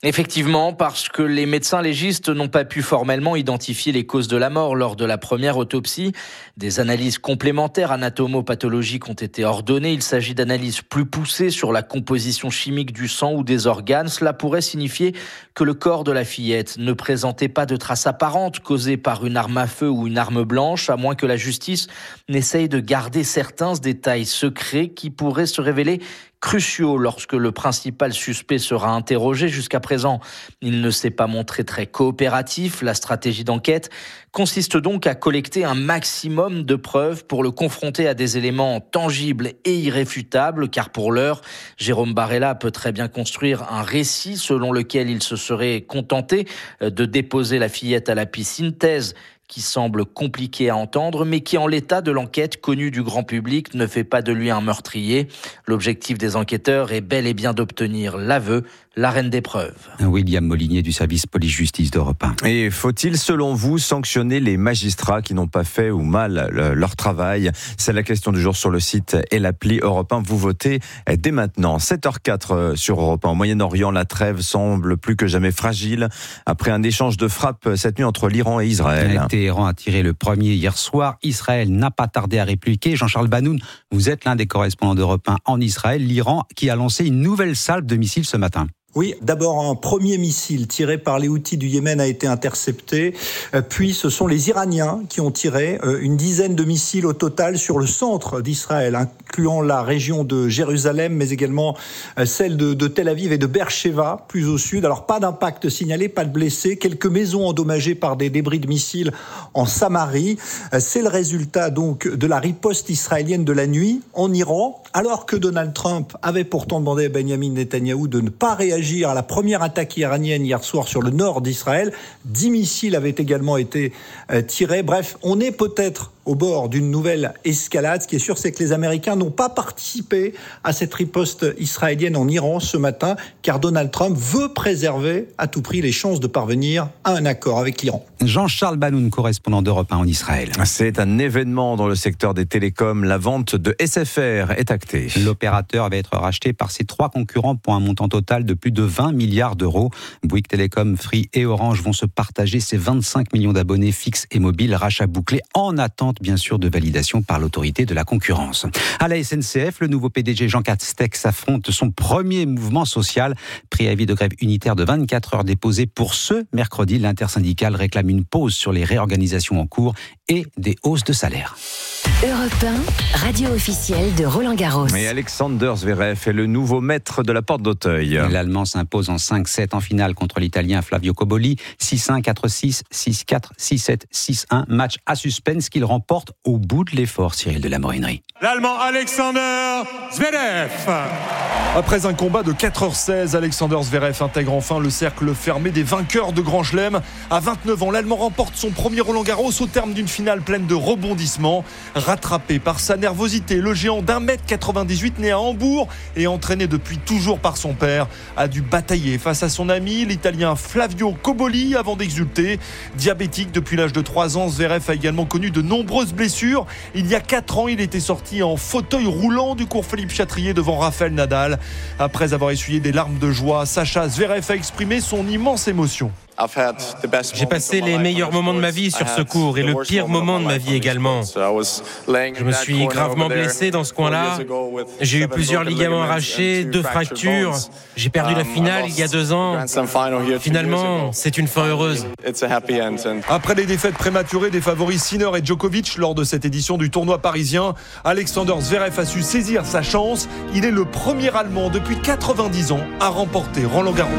Effectivement, parce que les médecins légistes n'ont pas pu formellement identifier les causes de la mort lors de la première autopsie. Des analyses complémentaires anatomo-pathologiques ont été ordonnées. Il s'agit d'analyses plus poussées sur la composition chimique du sang ou des organes. Cela pourrait signifier que le corps de la fillette ne présentait pas de traces apparentes causées par une arme à feu ou une arme blanche, à moins que la justice n'essaye de garder certains détails secrets qui pourraient se révéler cruciaux lorsque le principal suspect sera interrogé. Jusqu'à présent, il ne s'est pas montré très coopératif. La stratégie d'enquête consiste donc à collecter un maximum de preuves pour le confronter à des éléments tangibles et irréfutables, car pour l'heure, Jérôme Barella peut très bien construire un récit selon lequel il se serait contenté de déposer la fillette à la piscine, thèse qui semble compliqué à entendre, mais qui, en l'état de l'enquête connue du grand public, ne fait pas de lui un meurtrier. L'objectif des enquêteurs est bel et bien d'obtenir l'aveu, l'arène des preuves. William Molinier du service police-justice d'Europe un. Et faut-il, selon vous, sanctionner les magistrats qui n'ont pas fait ou mal leur travail ? C'est la question du jour sur le site et l'appli Europe un. Vous votez dès maintenant. sept heures quatre sur Europe un. Au Moyen-Orient, la trêve semble plus que jamais fragile après un échange de frappes cette nuit entre l'Iran et Israël. Téhéran a tiré le premier hier soir. Israël n'a pas tardé à répliquer. Jean-Charles Banoun, vous êtes l'un des correspondants d'Europe un en Israël. L'Iran qui a lancé une nouvelle salve de missiles ce matin. Oui, d'abord un premier missile tiré par les Houthis du Yémen a été intercepté, puis ce sont les Iraniens qui ont tiré une dizaine de missiles au total sur le centre d'Israël, incluant la région de Jérusalem, mais également celle de, de Tel Aviv et de Beersheva, plus au sud. Alors pas d'impact signalé, pas de blessés, quelques maisons endommagées par des débris de missiles en Samarie. C'est le résultat donc de la riposte israélienne de la nuit en Iran, alors que Donald Trump avait pourtant demandé à Benjamin Netanyahou de ne pas réagir à la première attaque iranienne hier soir sur le nord d'Israël. Dix missiles avaient également été euh, tirés. Bref, on est peut-être au bord d'une nouvelle escalade. Ce qui est sûr, c'est que les Américains n'ont pas participé à cette riposte israélienne en Iran ce matin, car Donald Trump veut préserver à tout prix les chances de parvenir à un accord avec l'Iran. Jean-Charles Banoun, correspondant d'Europe un en Israël. C'est un événement dans le secteur des télécoms. La vente de S F R est actée. L'opérateur va être racheté par ses trois concurrents pour un montant total de plus de vingt milliards d'euros. Bouygues Télécom, Free et Orange vont se partager ces vingt-cinq millions d'abonnés fixes et mobiles. Rachat bouclé en attente, bien sûr, de validation par l'autorité de la concurrence. À la S N C F, le nouveau P D G Jean Castex affronte son premier mouvement social. Préavis de grève unitaire de vingt-quatre heures déposé pour ce mercredi. L'intersyndicale réclame une pause sur les réorganisations en cours et des hausses de salaire. Europe un, radio officielle de Roland Garros. Et Alexander Zverev est le nouveau maître de la porte d'Auteuil. L'Allemand s'impose en cinq sept en finale contre l'Italien Flavio Cobolli. six un, quatre six, six quatre, six sept, six un. Match à suspense qu'il remporte au bout de l'effort, Cyril de la Morinerie. L'Allemand Alexander Zverev. Après un combat de quatre heures seize, Alexander Zverev intègre enfin le cercle fermé des vainqueurs de Grand Chelem. À vingt-neuf ans, l'Allemand remporte son premier Roland Garros au terme d'une finale pleine de rebondissements. Rattrapé par sa nervosité, le géant d'un mètre quatre-vingt-dix-huit né à Hambourg et entraîné depuis toujours par son père a dû batailler face à son ami, l'Italien Flavio Cobolli, avant d'exulter. Diabétique depuis l'âge de trois ans, Zverev a également connu de nombreuses blessures. Il y a quatre ans, il était sorti en fauteuil roulant du cours Philippe Chatrier devant Rafael Nadal. Après avoir essuyé des larmes de joie, Sacha Zverev a exprimé son immense émotion. J'ai passé les meilleurs moments de ma vie sur ce cours et le pire moment de ma vie également. Je me suis gravement blessé dans ce coin-là. J'ai eu plusieurs ligaments arrachés, deux fractures. J'ai perdu la finale il y a deux ans. Finalement, c'est une fin heureuse. Après les défaites prématurées des favoris Sinner et Djokovic lors de cette édition du tournoi parisien, Alexander Zverev a su saisir sa chance. Il est le premier Allemand depuis quatre-vingt-dix ans à remporter Roland Garros.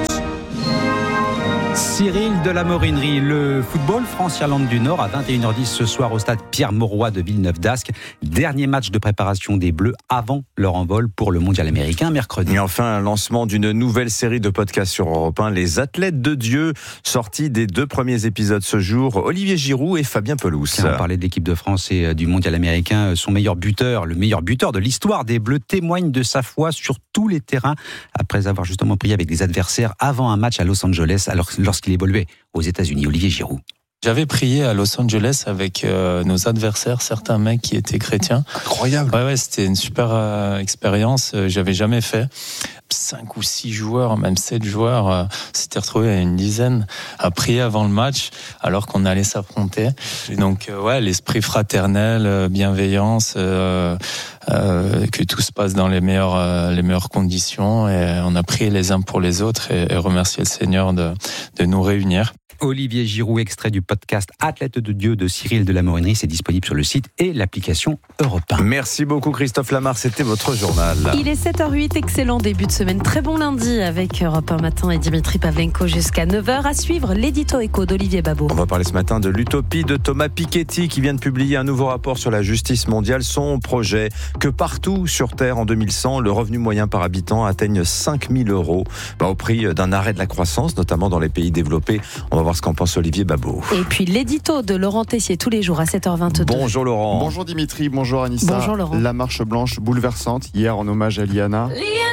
Cyril de la Morinerie, le football France-Irlande du Nord à vingt et une heures dix ce soir au stade Pierre-Mauroy de Villeneuve-d'Ascq. Dernier match de préparation des Bleus avant leur envol pour le mondial américain mercredi. Et enfin, un lancement d'une nouvelle série de podcasts sur Europe un, Les Athlètes de Dieu, sortis des deux premiers épisodes ce jour, Olivier Giroud et Fabien Pelouse. On parlait de l'équipe de France et du mondial américain. Son meilleur buteur, le meilleur buteur de l'histoire des Bleus, témoigne de sa foi sur tous les terrains après avoir justement prié avec des adversaires avant un match à Los Angeles alors lorsqu'il évoluait aux États-Unis. Olivier Giroud. J'avais prié à Los Angeles avec euh, nos adversaires, certains mecs qui étaient chrétiens. Incroyable. Ouais, ouais, c'était une super euh, expérience. Euh, j'avais jamais fait. cinq ou six joueurs, même sept joueurs, euh, s'étaient retrouvés à une dizaine à prier avant le match, alors qu'on allait s'affronter. Et donc, euh, ouais, l'esprit fraternel, euh, bienveillance, euh, euh, que tout se passe dans les meilleures, euh, les meilleures conditions. Et on a prié les uns pour les autres et, et remercié le Seigneur de, de nous réunir. Olivier Giroud, extrait du podcast Athlète de Dieu de Cyril de la Morinerie, c'est disponible sur le site et l'application Europe un. Merci beaucoup Christophe Lamar, c'était votre journal. Il est sept heures huit, excellent début de semaine, très bon lundi avec Europe un matin et Dimitri Pavlenko jusqu'à neuf heures. À suivre l'édito écho d'Olivier Babot. On va parler ce matin de l'utopie de Thomas Piketty qui vient de publier un nouveau rapport sur la justice mondiale. Son projet, que partout sur Terre en deux mille cent, le revenu moyen par habitant atteigne cinq mille euros, bah, au prix d'un arrêt de la croissance, notamment dans les pays développés. On va voir ce qu'en pense Olivier Babot. Et puis l'édito de Laurent Tessier tous les jours à sept heures vingt-deux. Bonjour Laurent. Bonjour Dimitri, bonjour Anissa. Bonjour Laurent. La marche blanche bouleversante hier en hommage à Liana.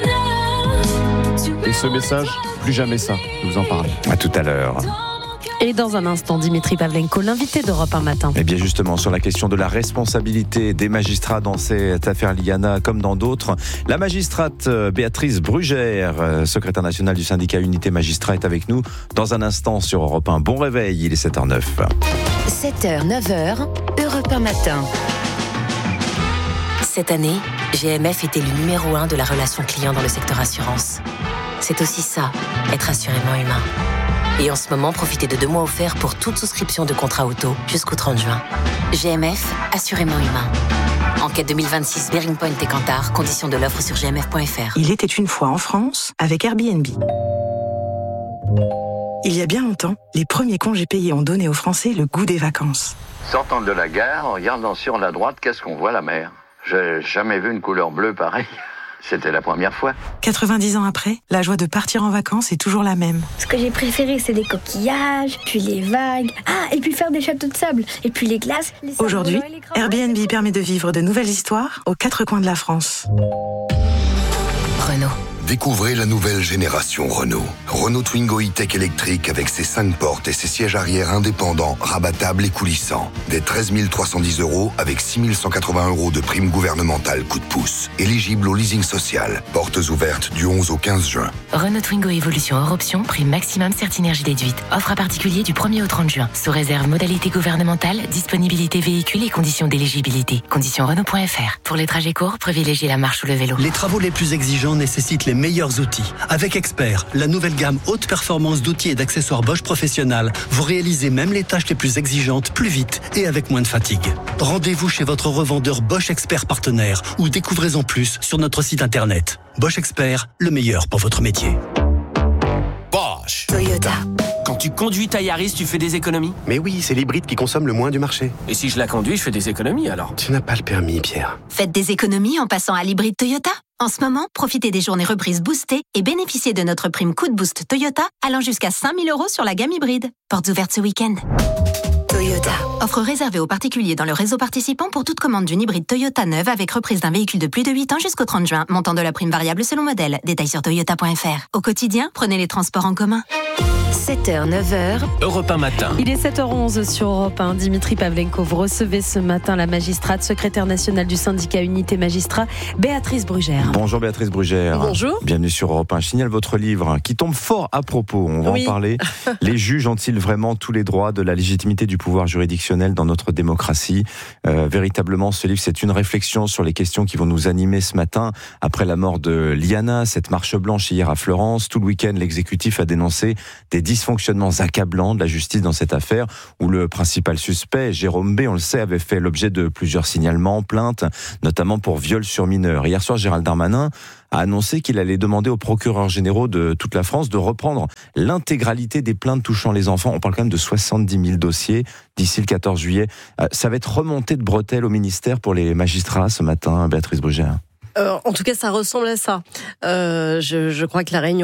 Et ce message, plus jamais ça, je vous en parle. À tout à l'heure. Et dans un instant, Dimitri Pavlenko, l'invité d'Europe un matin. Et bien justement, sur la question de la responsabilité des magistrats dans cette affaire Liana comme dans d'autres, la magistrate Béatrice Brugère, secrétaire nationale du syndicat Unité Magistrat, est avec nous dans un instant sur Europe un. Bon réveil, il est sept heures neuf. sept heures, neuf heures, Europe un matin. Cette année, G M F était le numéro un de la relation client dans le secteur assurance. C'est aussi ça, être assurément humain. Et en ce moment, profitez de deux mois offerts pour toute souscription de contrat auto jusqu'au trente juin. G M F, assurément humain. Enquête deux mille vingt-six, Bearing Point et Kantar, conditions de l'offre sur g m f point f r. Il était une fois en France avec Airbnb. Il y a bien longtemps, les premiers congés payés ont donné aux Français le goût des vacances. Sortant de la gare, en regardant sur la droite, qu'est-ce qu'on voit? La mer. J'ai jamais vu une couleur bleue pareille. C'était la première fois. quatre-vingt-dix ans après, la joie de partir en vacances est toujours la même. Ce que j'ai préféré, c'est les coquillages, puis les vagues. Ah, et puis faire des châteaux de sable. Et puis les glaces. Les Aujourd'hui, Airbnb permet de vivre de nouvelles histoires aux quatre coins de la France. Renault. Découvrez la nouvelle génération Renault. Renault Twingo e-Tech électrique avec ses cinq portes et ses sièges arrière indépendants, rabattables et coulissants. Des treize mille trois cent dix euros avec six mille cent quatre-vingts euros de prime gouvernementale coup de pouce. Éligible au leasing social. Portes ouvertes du onze au quinze juin. Renault Twingo Evolution hors option, prime maximum Certinergie déduite. Offre à particulier du premier au trente juin. Sous réserve modalité gouvernementale, disponibilité véhicule et conditions d'éligibilité. Conditions Renault point f r. Pour les trajets courts, privilégiez la marche ou le vélo. Les travaux les plus exigeants nécessitent les meilleurs outils. Avec Expert, la nouvelle gamme haute performance d'outils et d'accessoires Bosch Professionnel, vous réalisez même les tâches les plus exigeantes plus vite et avec moins de fatigue. Rendez-vous chez votre revendeur Bosch Expert partenaire ou découvrez-en plus sur notre site internet. Bosch Expert, le meilleur pour votre métier. Bosch. Toyota. Quand tu conduis ta Yaris, tu fais des économies? Mais oui, c'est l'hybride qui consomme le moins du marché. Et si je la conduis, je fais des économies alors? Tu n'as pas le permis, Pierre. Faites des économies en passant à l'hybride Toyota. En ce moment, profitez des journées reprises boostées et bénéficiez de notre prime coup de boost Toyota allant jusqu'à cinq mille euros sur la gamme hybride. Portes ouvertes ce week-end. Toyota. Offre réservée aux particuliers dans le réseau participant pour toute commande d'une hybride Toyota neuve avec reprise d'un véhicule de plus de huit ans jusqu'au trente juin. Montant de la prime variable selon modèle. Détails sur toyota point f r. Au quotidien, prenez les transports en commun. sept heures, neuf heures. Europe un matin. Il est sept heures onze sur Europe un. Dimitri Pavlenko, vous recevez ce matin la magistrate, secrétaire nationale du syndicat Unité Magistrat, Béatrice Brugère. Bonjour Béatrice Brugère. Bonjour. Bienvenue sur Europe un. Je signale votre livre qui tombe fort à propos. On va oui. en parler. Les juges ont-ils vraiment tous les droits de la légitimité du pouvoir juridictionnel dans notre démocratie? euh, Véritablement, ce livre, c'est une réflexion sur les questions qui vont nous animer ce matin après la mort de Liana, cette marche blanche hier à Florence. Tout le week-end, l'exécutif a dénoncé des dysfonctionnements accablants de la justice dans cette affaire où le principal suspect, Jérôme B, on le sait, avait fait l'objet de plusieurs signalements, plaintes, notamment pour viol sur mineur. Hier soir, Gérald Darmanin a annoncé qu'il allait demander aux procureurs généraux de toute la France de reprendre l'intégralité des plaintes touchant les enfants. On parle quand même de soixante-dix mille dossiers d'ici le quatorze juillet. Ça va être remonté de bretelles au ministère pour les magistrats ce matin, Béatrice Brugère. Euh, en tout cas, ça ressemble à ça. Euh, je, je crois que la réunion